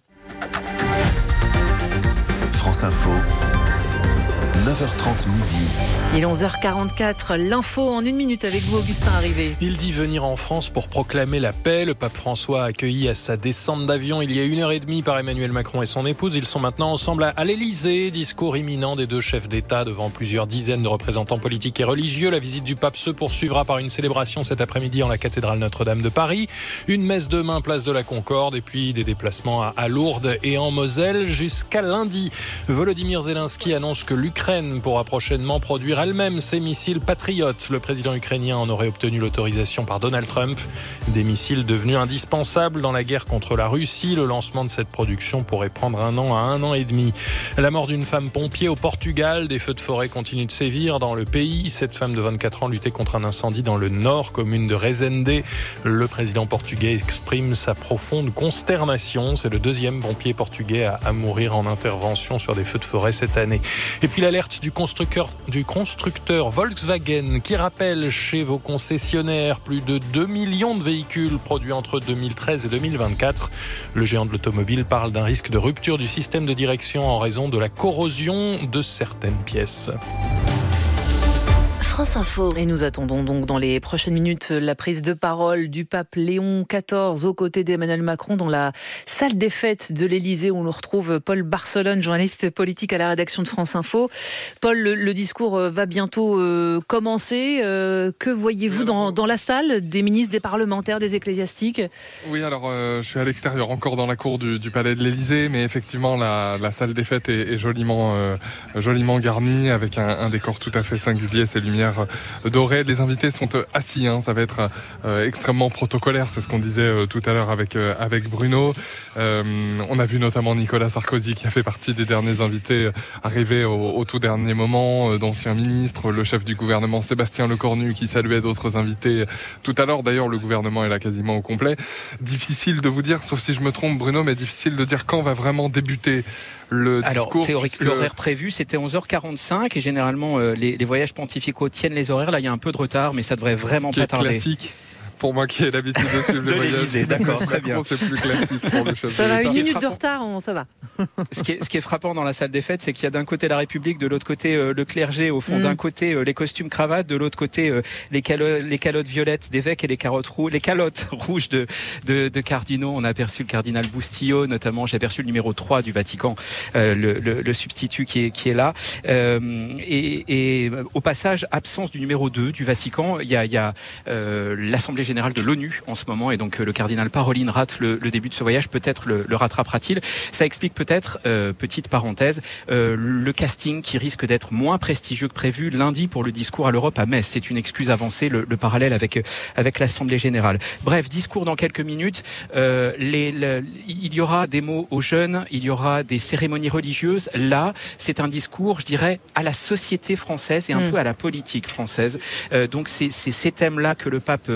Speaker 14: France Info, neuf heures trente midi.
Speaker 2: Il est onze heures quarante-quatre, l'info en une minute avec vous Augustin Arrivé.
Speaker 13: Il dit venir en France pour proclamer la paix. Le pape François a accueilli à sa descente d'avion il y a une heure et demie par Emmanuel Macron et son épouse. Ils sont maintenant ensemble à l'Elysée. Discours imminent des deux chefs d'État devant plusieurs dizaines de représentants politiques et religieux. La visite du pape se poursuivra par une célébration cet après-midi en la cathédrale Notre-Dame de Paris. Une messe demain, place de la Concorde et puis des déplacements à Lourdes et en Moselle jusqu'à lundi. Volodymyr Zelensky annonce que l'Ukraine pourra prochainement produire elle-même ses missiles patriotes. Le président ukrainien en aurait obtenu l'autorisation par Donald Trump. Des missiles devenus indispensables dans la guerre contre la Russie. Le lancement de cette production pourrait prendre un an à un an et demi. La mort d'une femme pompier au Portugal. Des feux de forêt continuent de sévir dans le pays. Cette femme de vingt-quatre ans luttait contre un incendie dans le nord, commune de Resende. Le président portugais exprime sa profonde consternation. C'est le deuxième pompier portugais à, à mourir en intervention sur des feux de forêt cette année. Et puis l'alerte du constructeur, du constructeur Volkswagen qui rappelle chez vos concessionnaires plus de deux millions de véhicules produits entre deux mille treize et deux mille vingt-quatre. Le géant de l'automobile parle d'un risque de rupture du système de direction en raison de la corrosion de certaines pièces.
Speaker 2: France Info. Et nous attendons donc dans les prochaines minutes la prise de parole du pape Léon quatorze aux côtés d'Emmanuel Macron dans la salle des fêtes de l'Elysée où on retrouve Paul Barcelone, journaliste politique à la rédaction de France Info. Paul, le, le discours va bientôt euh, commencer. Euh, que voyez-vous dans, dans la salle des ministres, des parlementaires, des ecclésiastiques ?
Speaker 1: Oui, alors euh, je suis à l'extérieur, encore dans la cour du, du palais de l'Elysée, mais effectivement la, la salle des fêtes est, est joliment, euh, joliment garnie avec un, un décor tout à fait singulier, ces lumières dorées. Les invités sont assis, hein, ça va être euh, extrêmement protocolaire, c'est ce qu'on disait euh, tout à l'heure avec, euh, avec Bruno. Euh, on a vu notamment Nicolas Sarkozy qui a fait partie des derniers invités euh, arrivés au, au tout dernier moment, euh, d'anciens ministres, le chef du gouvernement Sébastien Lecornu qui saluait d'autres invités tout à l'heure. D'ailleurs, le gouvernement est là quasiment au complet. Difficile de vous dire, sauf si je me trompe Bruno, mais difficile de dire quand va vraiment débuter le
Speaker 17: Alors,
Speaker 1: discours.
Speaker 17: Théorique,
Speaker 1: puisque...
Speaker 17: l'horaire prévu, c'était onze heures quarante-cinq et généralement, euh, les, les voyages pontificaux tiennent les horaires. Là, il y a un peu de retard, mais ça devrait vraiment pas tarder.
Speaker 1: Classique. Pour moi qui ai l'habitude de suivre les voyages.
Speaker 17: D'accord, très bien.
Speaker 1: C'est plus classique pour le chef
Speaker 2: Ça
Speaker 1: de
Speaker 2: va,
Speaker 1: l'État.
Speaker 2: une minute de retard, on, ça va.
Speaker 17: Ce qui, est, ce qui est frappant dans la salle des fêtes, c'est qu'il y a d'un côté la République, de l'autre côté euh, le clergé. Au fond, mmh. d'un côté euh, les costumes cravates, de l'autre côté euh, les, calo- les calottes violettes d'évêques et les, carottes rou- les calottes rouges de, de, de cardinaux. On a aperçu le cardinal Bustillo, notamment. J'ai aperçu le numéro trois du Vatican, euh, le, le, le substitut qui est, qui est là. Euh, et, et au passage, absence du numéro deux du Vatican. Il y a, il y a euh, l'Assemblée générale de l'ONU en ce moment, et donc euh, le cardinal Parolin rate le, le début de ce voyage. Peut-être le, le rattrapera-t-il. Ça explique peut-être, euh, petite parenthèse, euh, le casting qui risque d'être moins prestigieux que prévu lundi pour le discours à l'Europe à Metz. C'est une excuse avancée, le, le parallèle avec avec l'Assemblée générale. Bref, discours dans quelques minutes. Euh, les, le, il y aura des mots aux jeunes, il y aura des cérémonies religieuses. Là, c'est un discours, je dirais, à la société française et un mmh. peu à la politique française. Euh, donc c'est, c'est ces thèmes-là que le pape va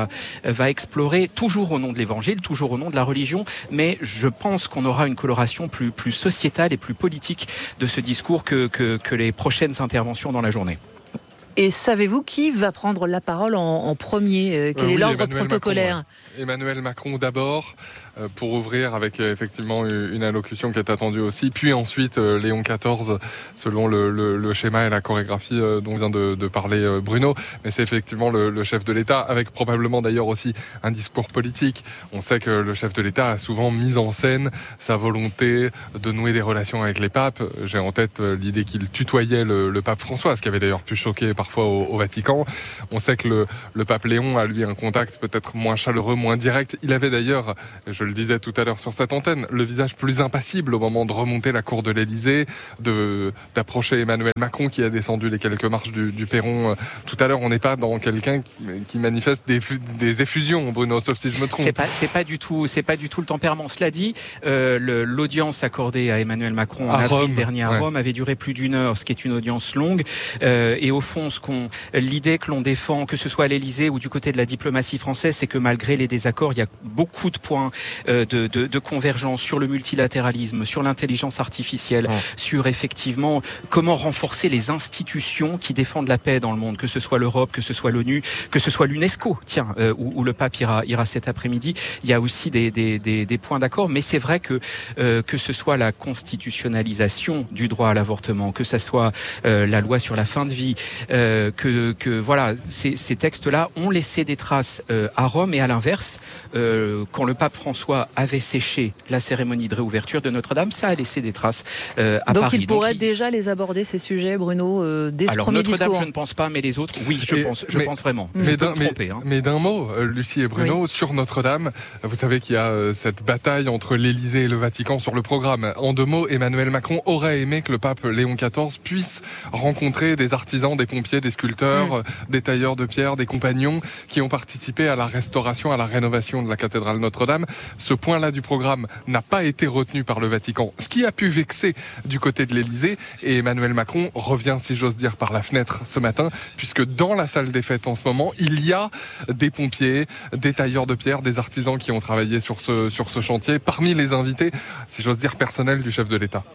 Speaker 17: va, va explorer, toujours au nom de l'Évangile, toujours au nom de la religion, mais je pense qu'on aura une coloration plus, plus sociétale et plus politique de ce discours que, que, que les prochaines interventions dans la journée.
Speaker 2: Et savez-vous qui va prendre la parole en, en premier ? Quel euh, est oui, l'ordre Emmanuel protocolaire ?
Speaker 1: Macron, ouais. Emmanuel Macron d'abord, euh, pour ouvrir avec euh, effectivement une allocution qui est attendue aussi, puis ensuite euh, Léon quatorze, selon le, le, le schéma et la chorégraphie euh, dont vient de, de parler euh, Bruno. Mais c'est effectivement le, le chef de l'État, avec probablement d'ailleurs aussi un discours politique. On sait que le chef de l'État a souvent mis en scène sa volonté de nouer des relations avec les papes. J'ai en tête euh, l'idée qu'il tutoyait le, le pape François, ce qui avait d'ailleurs pu choquer parfois au, au Vatican. On sait que le, le pape Léon a lui un contact peut-être moins chaleureux, moins direct. Il avait d'ailleurs, je le disais tout à l'heure sur cette antenne, le visage plus impassible au moment de remonter la cour de l'Élysée, de, d'approcher Emmanuel Macron qui a descendu les quelques marches du, du perron. Tout à l'heure, on n'est pas dans quelqu'un qui manifeste des, des effusions, Bruno, sauf si je me trompe.
Speaker 17: C'est pas, c'est pas du tout, c'est pas du tout le tempérament. Cela dit, euh, le, l'audience accordée à Emmanuel Macron en à avril Rome, dernier à ouais. Rome avait duré plus d'une heure, ce qui est une audience longue. Euh, et au fond, ce qu'on, l'idée que l'on défend, que ce soit à l'Élysée ou du côté de la diplomatie française, c'est que malgré les désaccords, il y a beaucoup de points euh, de, de, de convergence sur le multilatéralisme, sur l'intelligence artificielle, oh. sur effectivement comment renforcer les institutions qui défendent la paix dans le monde, que ce soit l'Europe, que ce soit l'ONU, que ce soit l'UNESCO, tiens, euh, où, où le pape ira, ira cet après-midi. Il y a aussi des, des, des, des points d'accord, mais c'est vrai que euh, que ce soit la constitutionnalisation du droit à l'avortement, que ce soit euh, la loi sur la fin de vie, euh, que, que voilà, ces, ces textes-là ont laissé des traces euh, à Rome et à l'inverse, euh, quand le pape François avait séché la cérémonie de réouverture de Notre-Dame, ça a laissé des traces euh, à
Speaker 2: Donc
Speaker 17: Paris.
Speaker 2: il pourrait Donc il pourrait déjà les aborder, ces sujets, Bruno, euh, dès
Speaker 17: Alors,
Speaker 2: ce premier
Speaker 17: Notre-Dame,
Speaker 2: discours.
Speaker 17: je ne pense pas, mais les autres, oui, je et, pense, je
Speaker 1: mais,
Speaker 17: pense vraiment.
Speaker 1: Mais,
Speaker 17: je
Speaker 1: d'un,
Speaker 17: peux me tromper,
Speaker 1: mais,
Speaker 17: hein.
Speaker 1: mais d'un mot, Lucie et Bruno, oui. sur Notre-Dame, vous savez qu'il y a euh, cette bataille entre l'Élysée et le Vatican sur le programme. En deux mots, Emmanuel Macron aurait aimé que le pape Léon quatorze puisse rencontrer des artisans, des pompiers, des sculpteurs, mmh. euh, des tailleurs de pierre, des compagnons qui ont participé à la restauration, à la rénovation de la cathédrale Notre-Dame. Ce point-là du programme n'a pas été retenu par le Vatican, ce qui a pu vexer du côté de l'Élysée. Et Emmanuel Macron revient, si j'ose dire, par la fenêtre ce matin, puisque dans la salle des fêtes en ce moment, il y a des pompiers, des tailleurs de pierre, des artisans qui ont travaillé sur ce, sur ce chantier, parmi les invités, si j'ose dire, personnels du chef de l'État.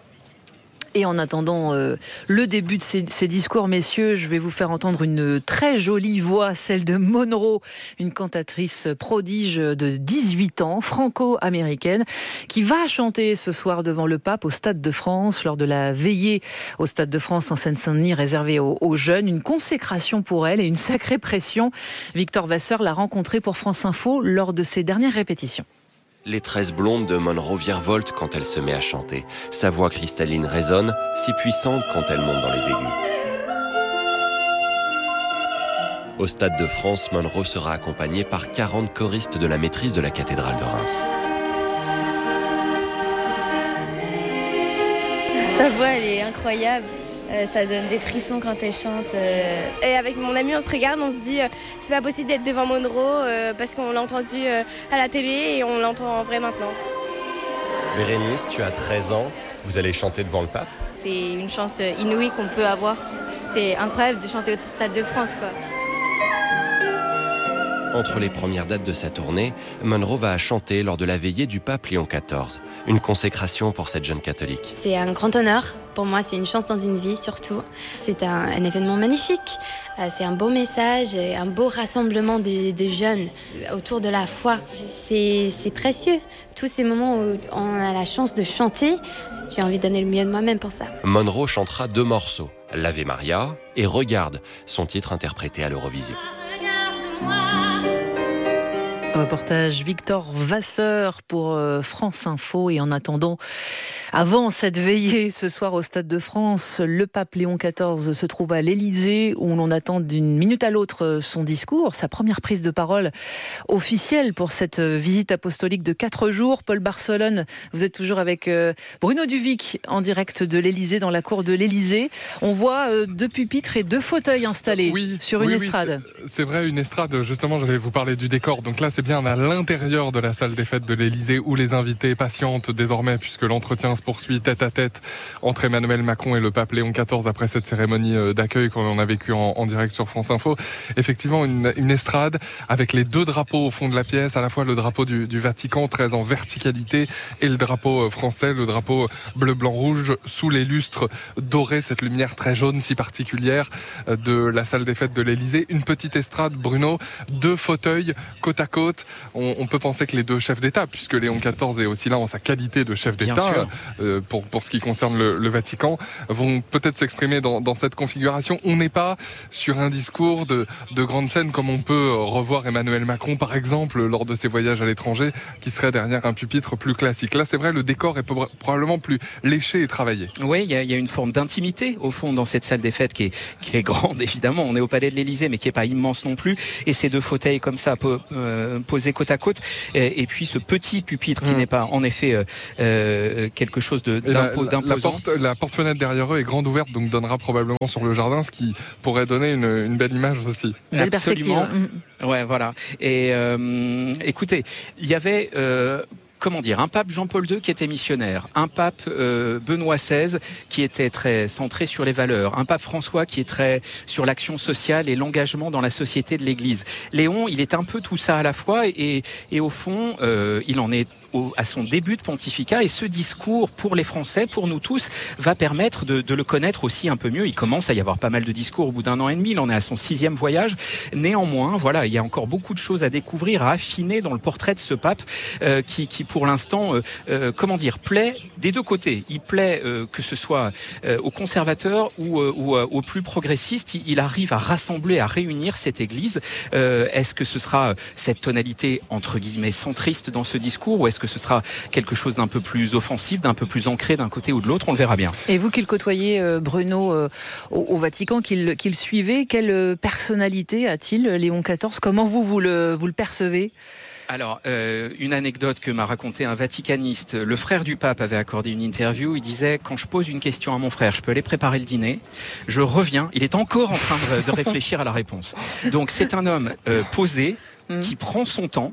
Speaker 2: Et en attendant euh, le début de ces, ces discours, messieurs, je vais vous faire entendre une très jolie voix, celle de Monroe, une cantatrice prodige de dix-huit ans, franco-américaine, qui va chanter ce soir devant le pape au Stade de France, lors de la veillée au Stade de France en Seine-Saint-Denis réservée aux, aux jeunes. Une consécration pour elle et une sacrée pression. Victor Vasseur l'a rencontrée pour France Info lors de ses dernières répétitions.
Speaker 21: Les tresses blondes de Monroe virevoltent quand elle se met à chanter. Sa voix cristalline résonne, si puissante quand elle monte dans les aigus. Au Stade de France, Monroe sera accompagnée par quarante choristes de la maîtrise de la cathédrale de Reims.
Speaker 5: Sa voix, elle est incroyable. Euh, ça donne des frissons quand elle chante. Euh... Et avec mon ami, on se regarde, on se dit euh, c'est pas possible d'être devant Monroe euh, parce qu'on l'a entendu euh, à la télé et on l'entend en vrai maintenant.
Speaker 21: Bérénice, tu as treize ans, vous allez chanter devant le pape ?
Speaker 5: C'est une chance inouïe qu'on peut avoir. C'est incroyable de chanter au Stade de France, quoi.
Speaker 21: Entre les premières dates de sa tournée, Monroe va chanter lors de la veillée du pape Léon quatorze. Une consécration pour cette jeune catholique.
Speaker 5: C'est un grand honneur. Pour moi, c'est une chance dans une vie, surtout. C'est un, un événement magnifique. C'est un beau message, un beau rassemblement de, de jeunes autour de la foi. C'est, c'est précieux. Tous ces moments où on a la chance de chanter, j'ai envie de donner le mieux de moi-même pour ça.
Speaker 21: Monroe chantera deux morceaux, l'Ave Maria et Regarde, son titre interprété à l'Eurovision.
Speaker 2: Reportage Victor Vasseur pour France Info. Et en attendant, avant cette veillée ce soir au Stade de France, le pape Léon quatorze se trouve à l'Élysée où l'on attend d'une minute à l'autre son discours, sa première prise de parole officielle pour cette visite apostolique de quatre jours. Paul Barcelone, vous êtes toujours avec Bruno Duvic en direct de l'Élysée, dans la cour de l'Élysée. On voit deux pupitres et deux fauteuils installés
Speaker 1: oui,
Speaker 2: sur
Speaker 1: oui,
Speaker 2: une
Speaker 1: oui,
Speaker 2: estrade.
Speaker 1: C'est, c'est vrai, une estrade, justement, j'allais vous parler du décor. Donc là, c'est bien à l'intérieur de la salle des fêtes de l'Élysée où les invités patientent désormais puisque l'entretien se poursuit tête à tête entre Emmanuel Macron et le pape Léon quatorze après cette cérémonie d'accueil qu'on a vécue en, en direct sur France Info. Effectivement, une, une estrade avec les deux drapeaux au fond de la pièce, à la fois le drapeau du, du Vatican très en verticalité et le drapeau français, le drapeau bleu, blanc, rouge sous les lustres dorés, cette lumière très jaune si particulière de la salle des fêtes de l'Élysée. Une petite estrade, Bruno, deux fauteuils côte à côte. On, on peut penser que les deux chefs d'État, puisque Léon quatorze est aussi là en sa qualité de chef d'État, euh, pour, pour ce qui concerne le, le Vatican, vont peut-être s'exprimer dans, dans cette configuration. On n'est pas sur un discours de, de grande scène comme on peut revoir Emmanuel Macron, par exemple, lors de ses voyages à l'étranger, qui serait derrière un pupitre plus classique. Là, c'est vrai, le décor est probablement plus léché et travaillé.
Speaker 17: Oui, il y, y a une forme d'intimité, au fond, dans cette salle des fêtes qui est, qui est grande, évidemment. On est au Palais de l'Élysée, mais qui n'est pas immense non plus. Et ces deux fauteuils comme ça, po- euh, posés côte à côte. Et, et puis ce petit pupitre qui mmh. n'est pas, en effet, euh, euh, quelque chose de, d'impo- la, d'imposant.
Speaker 1: La, porte, la porte-fenêtre derrière eux est grande ouverte, donc donnera probablement sur le jardin, ce qui pourrait donner une, une belle image aussi.
Speaker 2: Belle
Speaker 17: Absolument. Ouais, voilà. Et euh, écoutez, il y avait... Euh, Comment dire, un pape Jean-Paul deux qui était missionnaire, un pape euh, Benoît seize qui était très centré sur les valeurs, un pape François qui est très sur l'action sociale et l'engagement dans la société de l'Église. Léon, il est un peu tout ça à la fois et, et au fond, euh, il en est Au, à son début de pontificat, et ce discours pour les Français, pour nous tous, va permettre de, de le connaître aussi un peu mieux. Il commence à y avoir pas mal de discours au bout d'un an et demi, il en est à son sixième voyage. Néanmoins, voilà, il y a encore beaucoup de choses à découvrir, à affiner dans le portrait de ce pape euh, qui, qui pour l'instant, euh, euh, comment dire, plaît des deux côtés. Il plaît euh, que ce soit euh, aux conservateurs ou, euh, ou euh, aux plus progressistes. Il, il arrive à rassembler, à réunir cette Église. Euh, est-ce que ce sera cette tonalité entre guillemets centriste dans ce discours, ou est-ce que ce sera quelque chose d'un peu plus offensif, d'un peu plus ancré d'un côté ou de l'autre? On le verra bien.
Speaker 2: Et vous qui le côtoyez, Bruno, euh, au, au Vatican, qui le, qui le suivez, quelle personnalité a-t-il, Léon quatorze? Comment vous, vous le, vous le percevez?
Speaker 17: Alors, euh, une anecdote que m'a raconté un vaticaniste. Le frère du pape avait accordé une interview. Il disait, quand je pose une question à mon frère, je peux aller préparer le dîner. Je reviens, il est encore en train de, de réfléchir à la réponse. Donc, c'est un homme euh, posé, qui prend son temps,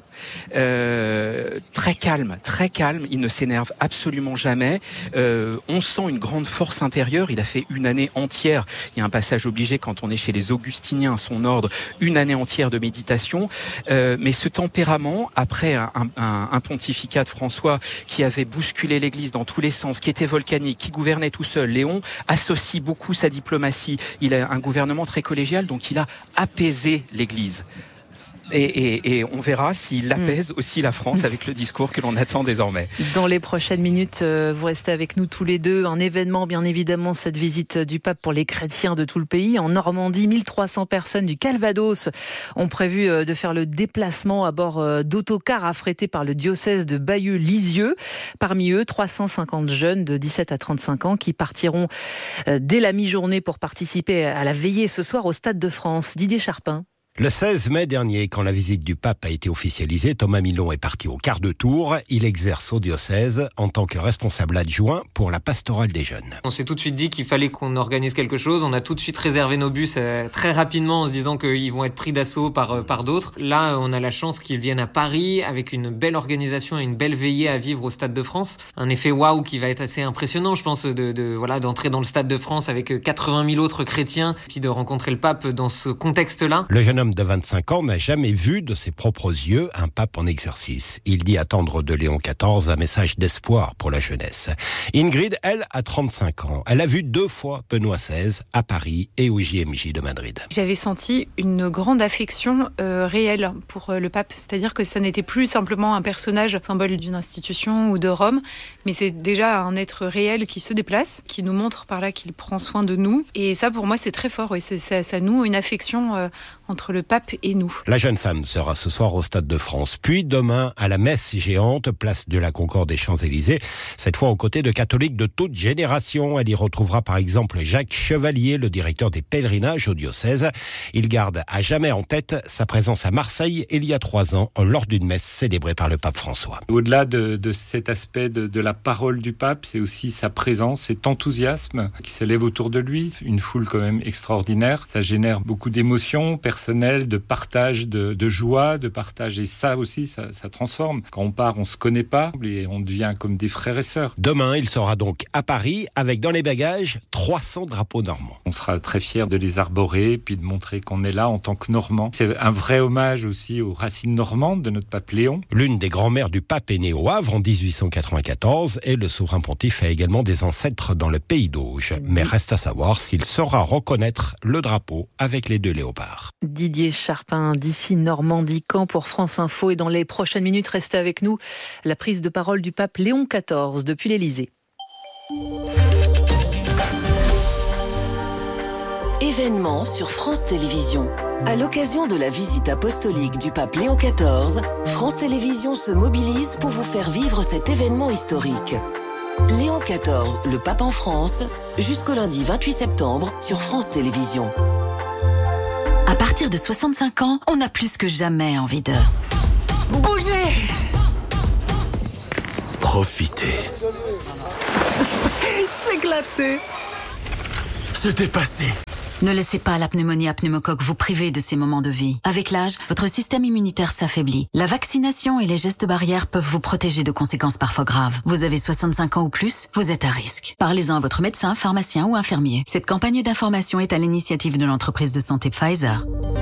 Speaker 17: euh, très calme, très calme. Il ne s'énerve absolument jamais. Euh, on sent une grande force intérieure. Il a fait une année entière. Il y a un passage obligé quand on est chez les Augustiniens, son ordre, une année entière de méditation. Euh, mais ce tempérament, après un, un, un pontificat de François qui avait bousculé l'Église dans tous les sens, qui était volcanique, qui gouvernait tout seul, Léon associe beaucoup sa diplomatie. Il a un gouvernement très collégial, donc il a apaisé l'Église. Et, et, et on verra s'il apaise mmh. aussi la France avec le discours que l'on attend désormais.
Speaker 2: Dans les prochaines minutes, vous restez avec nous tous les deux. Un événement, bien évidemment, cette visite du pape pour les chrétiens de tout le pays. En Normandie, mille trois cents personnes du Calvados ont prévu de faire le déplacement à bord d'autocars affrétés par le diocèse de Bayeux-Lisieux. Parmi eux, trois cent cinquante jeunes de dix-sept à trente-cinq ans qui partiront dès la mi-journée pour participer à la veillée ce soir au Stade de France. Didier Charpin.
Speaker 6: Le seize mai dernier, quand la visite du pape a été officialisée, Thomas Milon est parti au quart de tour. Il exerce au diocèse en tant que responsable adjoint pour la pastorale des jeunes.
Speaker 22: On s'est tout de suite dit qu'il fallait qu'on organise quelque chose. On a tout de suite réservé nos bus euh, très rapidement en se disant qu'ils vont être pris d'assaut par, euh, par d'autres. Là, on a la chance qu'ils viennent à Paris avec une belle organisation et une belle veillée à vivre au Stade de France. Un effet waouh qui va être assez impressionnant, je pense, de, de, voilà, d'entrer dans le Stade de France avec quatre-vingt mille autres chrétiens, puis de rencontrer le pape dans ce contexte-là.
Speaker 6: Le jeune homme de vingt-cinq ans n'a jamais vu de ses propres yeux un pape en exercice. Il dit attendre de Léon quatorze un message d'espoir pour la jeunesse. Ingrid, elle, a trente-cinq ans. Elle a vu deux fois Benoît seize à Paris et au J M J de Madrid.
Speaker 23: J'avais senti une grande affection euh, réelle pour euh, le pape. C'est-à-dire que ça n'était plus simplement un personnage symbole d'une institution ou de Rome, mais c'est déjà un être réel qui se déplace, qui nous montre par là qu'il prend soin de nous. Et ça, pour moi, c'est très fort. Oui. C'est, ça, ça noue une affection euh, entre le pape et nous.
Speaker 6: La jeune femme sera ce soir au Stade de France, puis demain à la messe géante, place de la Concorde des Champs-Élysées, cette fois aux côtés de catholiques de toute génération. Elle y retrouvera par exemple Jacques Chevalier, le directeur des pèlerinages au diocèse. Il garde à jamais en tête sa présence à Marseille il y a trois ans lors d'une messe célébrée par le pape François.
Speaker 24: Au-delà de, de cet aspect de, de la parole du pape, c'est aussi sa présence, cet enthousiasme qui s'élève autour de lui, une foule quand même extraordinaire. Ça génère beaucoup d'émotions. personnel, de partage, de, de joie, de partage. Et ça aussi, ça, ça transforme. Quand on part, on se connaît pas et on devient comme des frères et sœurs.
Speaker 6: Demain, il sera donc à Paris avec dans les bagages trois cents drapeaux normands.
Speaker 24: On sera très fiers de les arborer puis de montrer qu'on est là en tant que Normands. C'est un vrai hommage aussi aux racines normandes de notre pape Léon.
Speaker 6: L'une des grand-mères du pape est née au Havre en dix-huit cent quatre-vingt-quatorze et le souverain pontife a également des ancêtres dans le pays d'Auge. Mais reste à savoir s'il saura reconnaître le drapeau avec les deux léopards.
Speaker 2: Didier Charpin, d'ici Normandie, Caen pour France Info. Et dans les prochaines minutes, restez avec nous. La prise de parole du pape Léon quatorze depuis l'Élysée.
Speaker 3: Événement sur France Télévisions. À l'occasion de la visite apostolique du pape Léon quatorze, France Télévisions se mobilise pour vous faire vivre cet événement historique. Léon quatorze, le pape en France, jusqu'au lundi vingt-huit septembre sur France Télévisions.
Speaker 10: À partir de soixante-cinq ans, on a plus que jamais envie de bouger.
Speaker 14: Profitez.
Speaker 10: S'éclater.
Speaker 14: Se dépasser.
Speaker 10: Ne laissez pas la pneumonie à pneumocoque vous priver de ces moments de vie. Avec l'âge, votre système immunitaire s'affaiblit. La vaccination et les gestes barrières peuvent vous protéger de conséquences parfois graves. Vous avez soixante-cinq ans ou plus, vous êtes à risque. Parlez-en à votre médecin, pharmacien ou infirmier. Cette campagne d'information est à l'initiative de l'entreprise de santé Pfizer.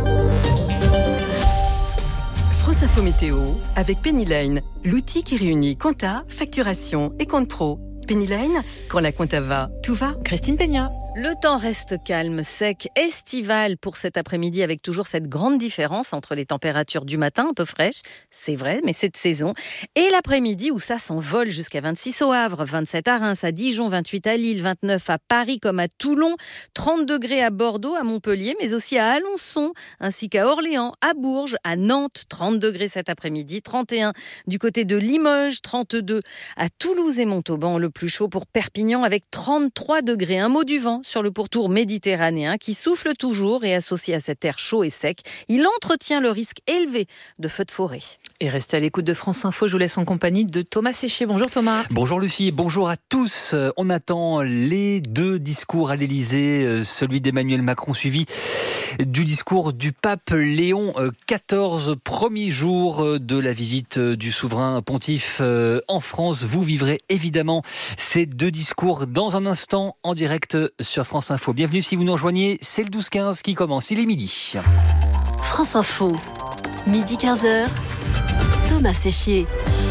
Speaker 11: France Info Météo avec Penny Lane, l'outil qui réunit compta, facturation et compte pro. Penny Lane, quand la compta va, tout va.
Speaker 2: Christine Peña.
Speaker 12: Le temps reste calme, sec, estival pour cet après-midi avec toujours cette grande différence entre les températures du matin un peu fraîches, c'est vrai, mais c'est de saison, et l'après-midi où ça s'envole jusqu'à vingt-six au Havre, vingt-sept à Reims, à Dijon, vingt-huit à Lille, vingt-neuf à Paris comme à Toulon, trente degrés à Bordeaux, à Montpellier, mais aussi à Alençon, ainsi qu'à Orléans, à Bourges, à Nantes, trente degrés cet après-midi, trente et un du côté de Limoges, trente-deux à Toulouse et Montauban, le plus chaud pour Perpignan avec trente-trois degrés. Un mot du vent sur le pourtour méditerranéen qui souffle toujours et associé à cet air chaud et sec, il entretient le risque élevé de feux de forêt.
Speaker 2: Et restez à l'écoute de France Info, je vous laisse en compagnie de Thomas Séchier. Bonjour Thomas.
Speaker 4: Bonjour Lucie, bonjour à tous. On attend les deux discours à l'Élysée, celui d'Emmanuel Macron suivi du discours du pape Léon quatorze, premier jour de la visite du souverain pontife en France. Vous vivrez évidemment ces deux discours dans un instant en direct sur France Info. Bienvenue si vous nous rejoignez, c'est le douze quinze qui commence, il est midi.
Speaker 3: France Info, midi quinze heures, Thomas Séchier.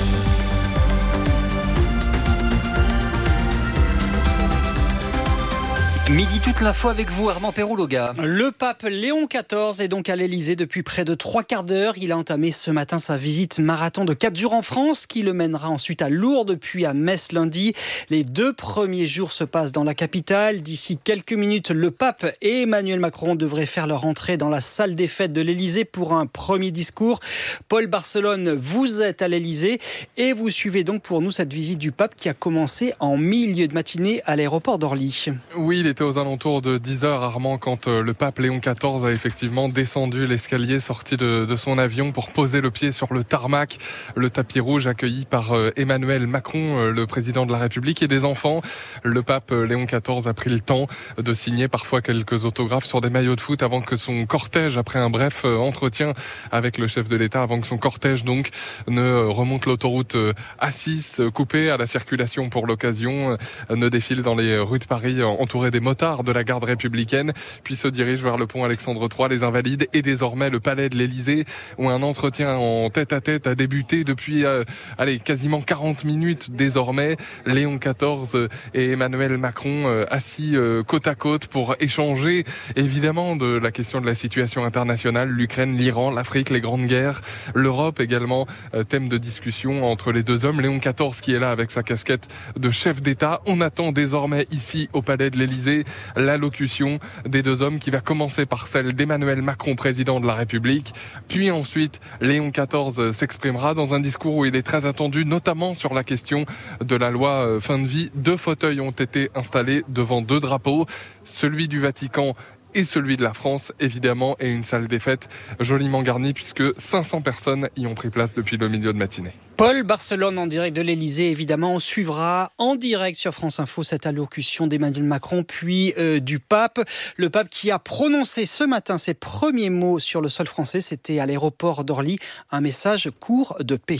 Speaker 4: Midi toute l'info avec vous, Armand Perroux-Loga. Le pape Léon quatorze est donc à l'Élysée depuis près de trois quarts d'heure. Il a entamé ce matin sa visite marathon de quatre jours en France, qui le mènera ensuite à Lourdes, puis à Metz lundi. Les deux premiers jours se passent dans la capitale. D'ici quelques minutes, le pape et Emmanuel Macron devraient faire leur entrée dans la salle des fêtes de l'Élysée pour un premier discours. Paul Barcelone, vous êtes à l'Élysée et vous suivez donc pour nous cette visite du pape qui a commencé en milieu de matinée à l'aéroport d'Orly.
Speaker 1: Oui, il était aux alentours de dix heures, Armand, quand euh, le pape Léon quatorze a effectivement descendu l'escalier, sorti de, de son avion pour poser le pied sur le tarmac, le tapis rouge accueilli par euh, Emmanuel Macron, euh, le président de la République, et des enfants. Le pape euh, Léon quatorze a pris le temps de signer parfois quelques autographes sur des maillots de foot avant que son cortège, après un bref euh, entretien avec le chef de l'État, avant que son cortège donc ne euh, remonte l'autoroute euh, A six, euh, coupée à la circulation pour l'occasion, euh, ne défile dans les rues de Paris euh, entouré des motards de la garde républicaine, puis se dirige vers le pont Alexandre trois, les Invalides et désormais le palais de l'Élysée, où un entretien en tête-à-tête a débuté depuis euh, allez, quasiment quarante minutes désormais. Léon quatorze et Emmanuel Macron euh, assis euh, côte à côte pour échanger évidemment de la question de la situation internationale, l'Ukraine, l'Iran, l'Afrique, les grandes guerres, l'Europe également, euh, thème de discussion entre les deux hommes. Léon quatorze qui est là avec sa casquette de chef d'État. On attend désormais ici au palais de l'Élysée l'allocution des deux hommes qui va commencer par celle d'Emmanuel Macron, président de la République. Puis ensuite, Léon quatorze s'exprimera dans un discours où il est très attendu, notamment sur la question de la loi fin de vie. Deux fauteuils ont été installés devant deux drapeaux, celui du Vatican et celui de la France, évidemment, et une salle des fêtes joliment garnie puisque cinq cents personnes y ont pris place depuis le milieu de matinée.
Speaker 4: Paul Barcelone en direct de l'Elysée. Évidemment, on suivra en direct sur France Info cette allocution d'Emmanuel Macron, puis euh, du pape. Le pape qui a prononcé ce matin ses premiers mots sur le sol français, c'était à l'aéroport d'Orly, un message court de paix.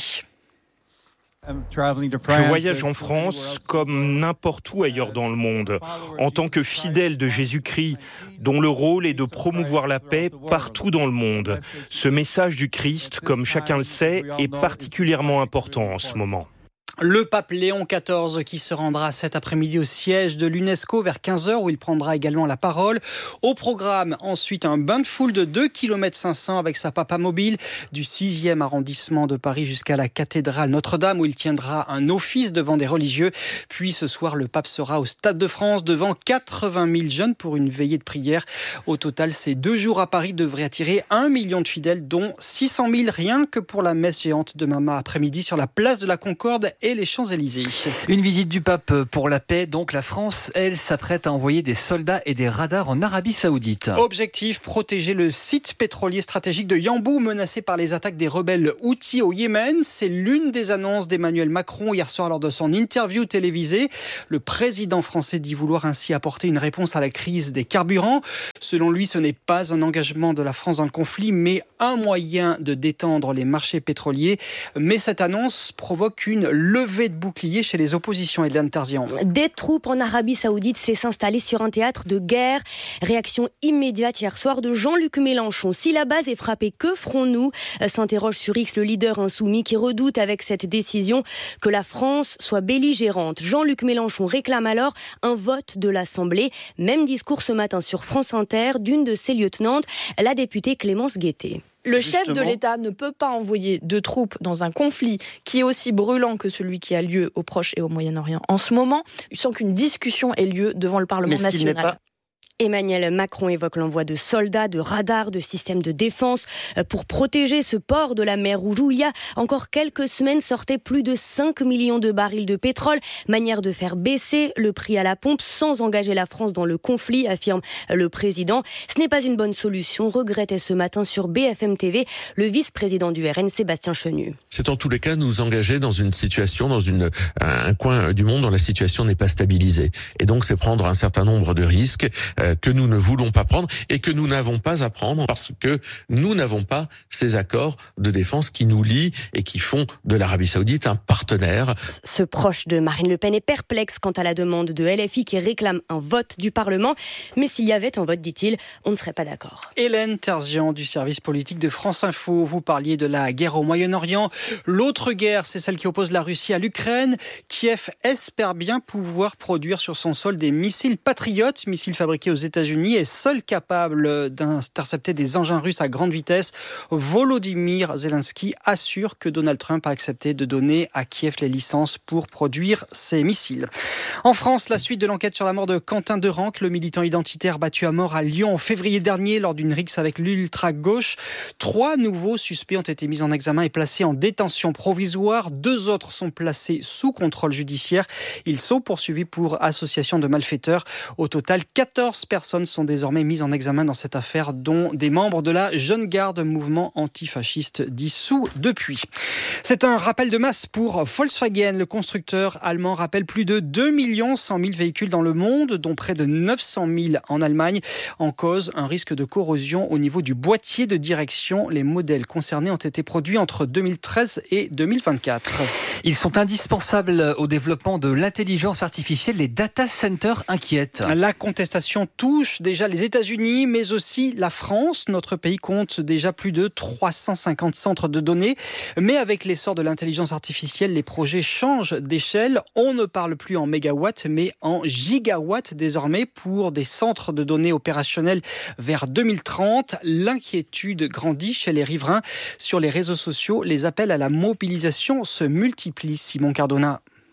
Speaker 7: Je voyage en France comme n'importe où ailleurs dans le monde, en tant que fidèle de Jésus-Christ, dont le rôle est de promouvoir la paix partout dans le monde. Ce message du Christ, comme chacun le sait, est particulièrement important en ce moment.
Speaker 4: Le pape Léon quatorze qui se rendra cet après-midi au siège de l'UNESCO vers quinze heures où il prendra également la parole. Au programme, ensuite, un bain de foule de deux kilomètres cinq cents avec sa papa mobile du sixième arrondissement de Paris jusqu'à la cathédrale Notre-Dame où il tiendra un office devant des religieux. Puis ce soir, le pape sera au Stade de France devant quatre-vingt mille jeunes pour une veillée de prière. Au total, ces deux jours à Paris devraient attirer un million de fidèles, dont six cent mille rien que pour la messe géante de demain après-midi sur la place de la Concorde et les Champs-Élysées.
Speaker 8: Une visite du pape pour la paix. Donc la France, elle, s'apprête à envoyer des soldats et des radars en Arabie Saoudite.
Speaker 4: Objectif, protéger le site pétrolier stratégique de Yanbu menacé par les attaques des rebelles Houthis au Yémen. C'est l'une des annonces d'Emmanuel Macron hier soir lors de son interview télévisée. Le président français dit vouloir ainsi apporter une réponse à la crise des carburants. Selon lui, ce n'est pas un engagement de la France dans le conflit, mais un moyen de détendre les marchés pétroliers. Mais cette annonce provoque une levée de boucliers chez les oppositions. Hélène Tarzian.
Speaker 9: Des troupes en Arabie Saoudite s'est s'installer sur un théâtre de guerre. Réaction immédiate hier soir de Jean-Luc Mélenchon. Si la base est frappée, que ferons-nous ? S'interroge sur X le leader insoumis qui redoute avec cette décision que la France soit belligérante. Jean-Luc Mélenchon réclame alors un vote de l'Assemblée. Même discours ce matin sur France Inter d'une de ses lieutenantes, la députée Clémence Guettet.
Speaker 16: Le
Speaker 4: Justement.
Speaker 16: chef de l'État ne peut pas envoyer de troupes dans un conflit qui est aussi brûlant que celui qui a lieu au Proche et au Moyen-Orient en ce moment, sans qu'une discussion ait lieu devant le Parlement
Speaker 9: Mais
Speaker 16: national.
Speaker 9: pas... Emmanuel Macron évoque l'envoi de soldats, de radars, de systèmes de défense pour protéger ce port de la mer Rouge où il y a encore quelques semaines sortaient plus de cinq millions de barils de pétrole. Manière de faire baisser le prix à la pompe sans engager la France dans le conflit, affirme le président. Ce n'est pas une bonne solution, regrettait ce matin sur B F M T V le vice-président du R N, Sébastien Chenu.
Speaker 25: C'est en tous les cas nous engager dans une situation, dans une, un coin du monde dont la situation n'est pas stabilisée. Et donc c'est prendre un certain nombre de risques euh, que nous ne voulons pas prendre et que nous n'avons pas à prendre parce que nous n'avons pas ces accords de défense qui nous lient et qui font de l'Arabie Saoudite un partenaire.
Speaker 9: Ce proche de Marine Le Pen est perplexe quant à la demande de L F I qui réclame un vote du Parlement. Mais s'il y avait un vote, dit-il, on ne serait pas d'accord.
Speaker 4: Hélène Terzian du service politique de France Info. Vous parliez de la guerre au Moyen-Orient. L'autre guerre, c'est celle qui oppose la Russie à l'Ukraine. Kiev espère bien pouvoir produire sur son sol des missiles patriotes, missiles fabriqués aux États-Unis et seul capable d'intercepter des engins russes à grande vitesse. Volodymyr Zelensky assure que Donald Trump a accepté de donner à Kiev les licences pour produire ces missiles. En France, la suite de l'enquête sur la mort de Quentin Derenque, le militant identitaire battu à mort à Lyon en février dernier lors d'une rixe avec l'ultra-gauche. Trois nouveaux suspects ont été mis en examen et placés en détention provisoire. Deux autres sont placés sous contrôle judiciaire. Ils sont poursuivis pour association de malfaiteurs. Au total, quatorze personnes sont désormais mises en examen dans cette affaire, dont des membres de la Jeune Garde, mouvement antifasciste dissous depuis. C'est un rappel de masse pour Volkswagen. Le constructeur allemand rappelle plus de deux millions cent mille véhicules dans le monde, dont près de neuf cent mille en Allemagne. En cause, un risque de corrosion au niveau du boîtier de direction. Les modèles concernés ont été produits entre deux mille treize et deux mille vingt-quatre.
Speaker 8: Ils sont indispensables au développement de l'intelligence artificielle. Les data centers inquiètent.
Speaker 4: La contestation touche déjà les États-Unis, mais aussi la France. Notre pays compte déjà plus de trois cent cinquante centres de données. Mais avec l'essor de l'intelligence artificielle, les projets changent d'échelle. On ne parle plus en mégawatts, mais en gigawatts désormais pour des centres de données opérationnels vers deux mille trente. L'inquiétude grandit chez les riverains. Sur les réseaux sociaux, les appels à la mobilisation se multiplient. Simon Cardona.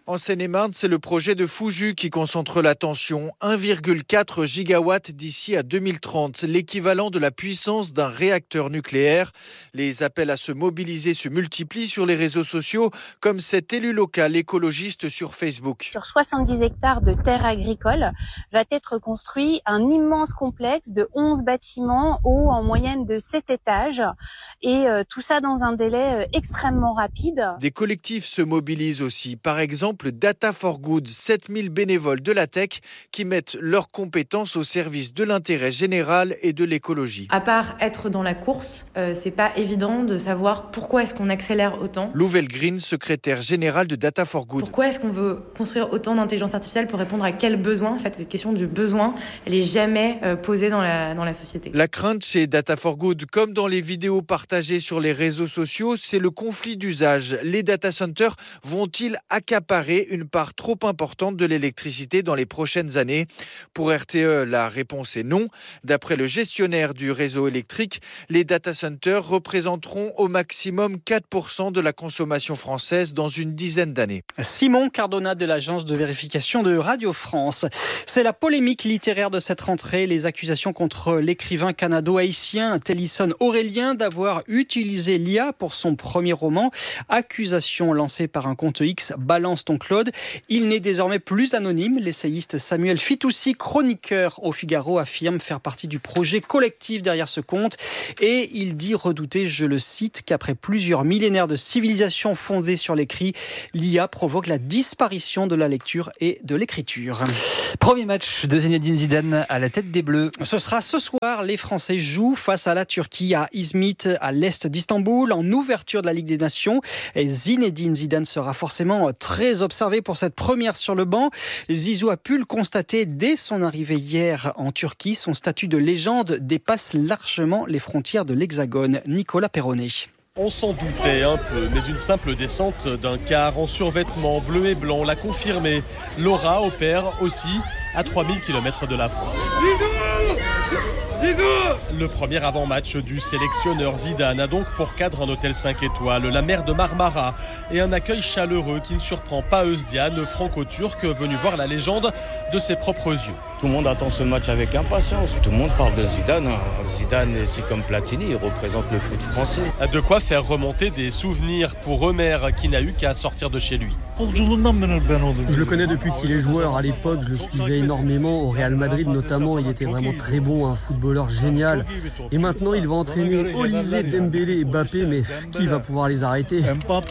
Speaker 13: En Seine-et-Marne, c'est le projet de Fouju qui concentre l'attention. un virgule quatre gigawatts d'ici à deux mille trente, l'équivalent de la puissance d'un réacteur nucléaire. Les appels à se mobiliser se multiplient sur les réseaux sociaux, comme cet élu local écologiste sur Facebook.
Speaker 15: Sur soixante-dix hectares de terres agricoles va être construit un immense complexe de onze bâtiments hauts en moyenne de sept étages et euh, tout ça dans un délai euh, extrêmement rapide.
Speaker 13: Des collectifs se mobilisent aussi. Par exemple, Data for Good, sept mille bénévoles de la tech qui mettent leurs compétences au service de l'intérêt général et de l'écologie.
Speaker 18: À part être dans la course, euh, c'est pas évident de savoir pourquoi est-ce qu'on accélère autant.
Speaker 13: Lou Green, secrétaire général de Data for Good.
Speaker 18: Pourquoi est-ce qu'on veut construire autant d'intelligence artificielle pour répondre à quel besoin ? En fait, cette question du besoin, elle est jamais euh, posée dans la, dans la société.
Speaker 13: La crainte chez Data for Good, comme dans les vidéos partagées sur les réseaux sociaux, c'est le conflit d'usage. Les data centers vont-ils accaparer une part trop importante de l'électricité dans les prochaines années ? Pour R T E, la réponse est non. D'après le gestionnaire du réseau électrique, les data centers représenteront au maximum quatre pour cent de la consommation française dans une dizaine d'années.
Speaker 4: Simon Cardona de l'agence de vérification de Radio France. C'est la polémique littéraire de cette rentrée, les accusations contre l'écrivain canado-haïtien Télisson Aurélien d'avoir utilisé l'I A pour son premier roman. Accusation lancée par un compte X, Balance ton Claude. Il n'est désormais plus anonyme. L'essayiste Samuel Fitoussi, chroniqueur au Figaro, affirme faire partie du projet collectif derrière ce compte. Et il dit redouter, je le cite, qu'après plusieurs millénaires de civilisation fondée sur l'écrit, l'I A provoque la disparition de la lecture et de l'écriture.
Speaker 8: Premier match de Zinedine Zidane à la tête des Bleus.
Speaker 4: Ce sera ce soir. Les Français jouent face à la Turquie à Izmit, à l'est d'Istanbul, en ouverture de la Ligue des Nations. Et Zinedine Zidane sera forcément très observé pour cette première sur le banc. Zizou a pu le constater dès son arrivée hier en Turquie. Son statut de légende dépasse largement les frontières de l'Hexagone. Nicolas Perronnet.
Speaker 19: On s'en doutait un peu, mais une simple descente d'un car en survêtement bleu et blanc l'a confirmé. Laura opère aussi à trois mille kilomètres de la France. Le premier avant-match du sélectionneur Zidane a donc pour cadre un hôtel cinq étoiles, la mer de Marmara et un accueil chaleureux qui ne surprend pas Özcan, franco-turc venu voir la légende de ses propres yeux.
Speaker 20: Tout le monde attend ce match avec impatience. Tout le monde parle de Zidane. Zidane, c'est comme Platini, il représente le foot français.
Speaker 19: De quoi faire remonter des souvenirs pour Omer qui n'a eu qu'à sortir de chez lui.
Speaker 26: Je le connais depuis qu'il est joueur. À l'époque, je le suivais énormément. Au Real Madrid notamment, il était vraiment très bon, un footballeur génial. Et maintenant, il va entraîner Olysée, Dembélé et Mbappé, mais qui va pouvoir les arrêter ?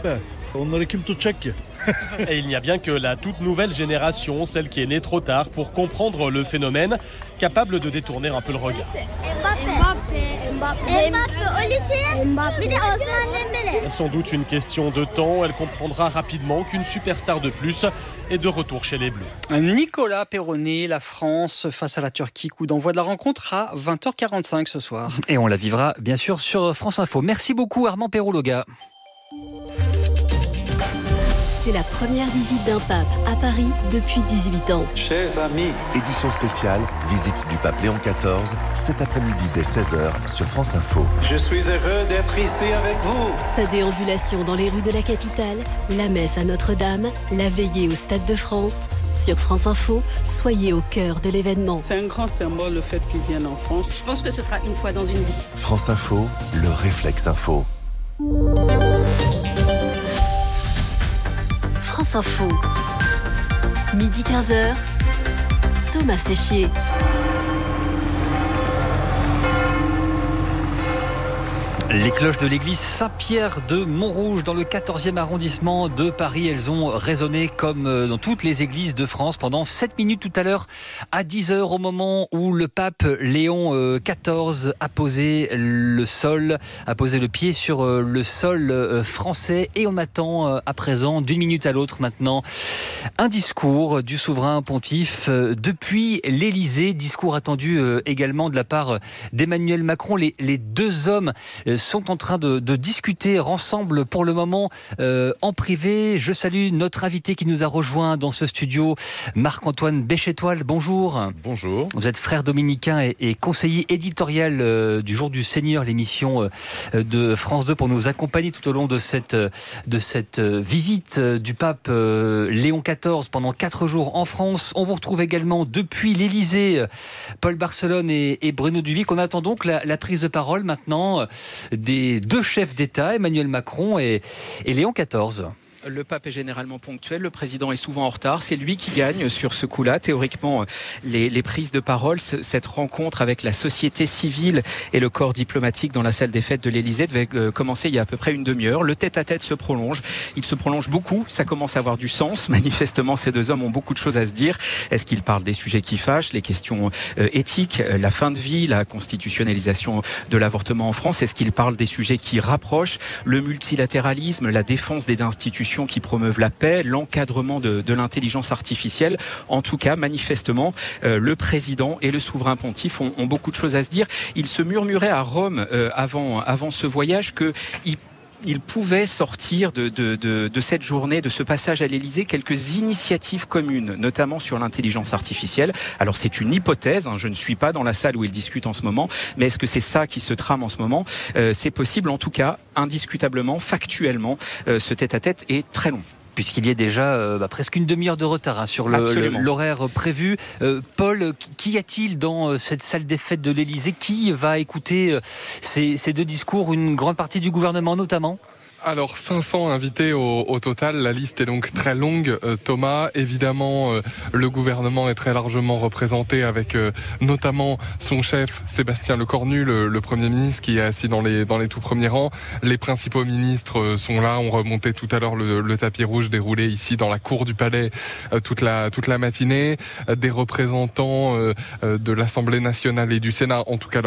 Speaker 19: Et il n'y a bien que la toute nouvelle génération, celle qui est née trop tard pour comprendre le phénomène, capable de détourner un peu le regard. Sans doute une question de temps, elle comprendra rapidement qu'une superstar de plus est de retour chez les Bleus.
Speaker 4: Nicolas Perronnet, la France face à la Turquie, coup d'envoi de la rencontre à vingt heures quarante-cinq ce soir.
Speaker 8: Et on la vivra bien sûr sur France Info. Merci beaucoup Armand Perrault-Loga.
Speaker 3: C'est la première visite d'un pape à Paris depuis dix-huit ans.
Speaker 14: Chers amis, édition spéciale, visite du pape Léon quatorze, cet après-midi dès seize heures sur France Info.
Speaker 27: Je suis heureux d'être ici avec vous.
Speaker 3: Sa déambulation dans les rues de la capitale, la messe à Notre-Dame, la veillée au Stade de France. Sur France Info, soyez au cœur de l'événement.
Speaker 28: C'est un grand symbole le fait qu'il vienne en France.
Speaker 29: Je pense que ce sera une fois dans une vie.
Speaker 14: France Info, le réflexe info.
Speaker 3: France Info, midi quinze heures, Thomas Séchier.
Speaker 8: Les cloches de l'église Saint-Pierre de Montrouge dans le quatorzième arrondissement de Paris, elles ont résonné comme dans toutes les églises de France pendant sept minutes tout à l'heure à dix heures au moment où le pape Léon quatorze a posé le sol, a posé le pied sur le sol français et on attend à présent d'une minute à l'autre maintenant un discours du souverain pontife depuis l'Élysée, discours attendu également de la part d'Emmanuel Macron. Les, les deux hommes sont en train de, de discuter ensemble pour le moment euh, en privé. Je salue notre invité qui nous a rejoint dans ce studio, Marc-Antoine Béchétoile. Bonjour.
Speaker 5: Bonjour.
Speaker 8: Vous êtes frère dominicain et, et conseiller éditorial euh, du Jour du Seigneur, l'émission euh, de France deux, pour nous accompagner tout au long de cette, de cette visite du pape euh, Léon quatorze pendant quatre jours en France. On vous retrouve également depuis l'Élysée, Paul Barcelone et, et Bruno Duvic. On attend donc la, la prise de parole maintenant des deux chefs d'État, Emmanuel Macron et, et Léon quatorze.
Speaker 6: Le pape est généralement ponctuel, le président est souvent en retard. C'est lui qui gagne sur ce coup-là. Théoriquement, les, les prises de parole, cette rencontre avec la société civile et le corps diplomatique dans la salle des fêtes de l'Élysée devait commencer il y a à peu près une demi-heure. Le tête-à-tête se prolonge. Il se prolonge beaucoup. Ça commence à avoir du sens. Manifestement, ces deux hommes ont beaucoup de choses à se dire. Est-ce qu'ils parlent des sujets qui fâchent, les questions éthiques, la fin de vie, la constitutionnalisation de l'avortement en France? Est-ce qu'ils parlent des sujets qui rapprochent, le multilatéralisme, la défense des institutions qui promeuvent la paix, l'encadrement de, de l'intelligence artificielle? En tout cas, manifestement, euh, le président et le souverain pontife ont, ont beaucoup de choses à se dire. Il se murmurait à Rome euh, avant, avant ce voyage que il Il pouvait sortir de, de, de, de cette journée, de ce passage à l'Élysée, quelques initiatives communes, notamment sur l'intelligence artificielle. Alors c'est une hypothèse, hein, je ne suis pas dans la salle où ils discutent en ce moment, mais est-ce que c'est ça qui se trame en ce moment? euh, C'est possible, en tout cas, indiscutablement, factuellement, euh, ce tête-à-tête est très long.
Speaker 8: Puisqu'il y a déjà euh, bah, presque une demi-heure de retard hein, sur le, le, l'horaire prévu. Euh, Paul, qu'y a-t-il dans euh, cette salle des fêtes de l'Élysée? Qui va écouter euh, ces, ces deux discours? Une grande partie du gouvernement notamment?
Speaker 1: Alors cinq cents invités au, au total, la liste est donc très longue. Euh, Thomas, évidemment, euh, le gouvernement est très largement représenté avec euh, notamment son chef Sébastien Lecornu, le, le Premier ministre qui est assis dans les, dans les tout premiers rangs. Les principaux ministres euh, sont là, on remontait tout à l'heure le, le tapis rouge déroulé ici dans la cour du Palais euh, toute, la, toute la matinée. Euh, des représentants euh, euh, de l'Assemblée nationale et du Sénat, en tout cas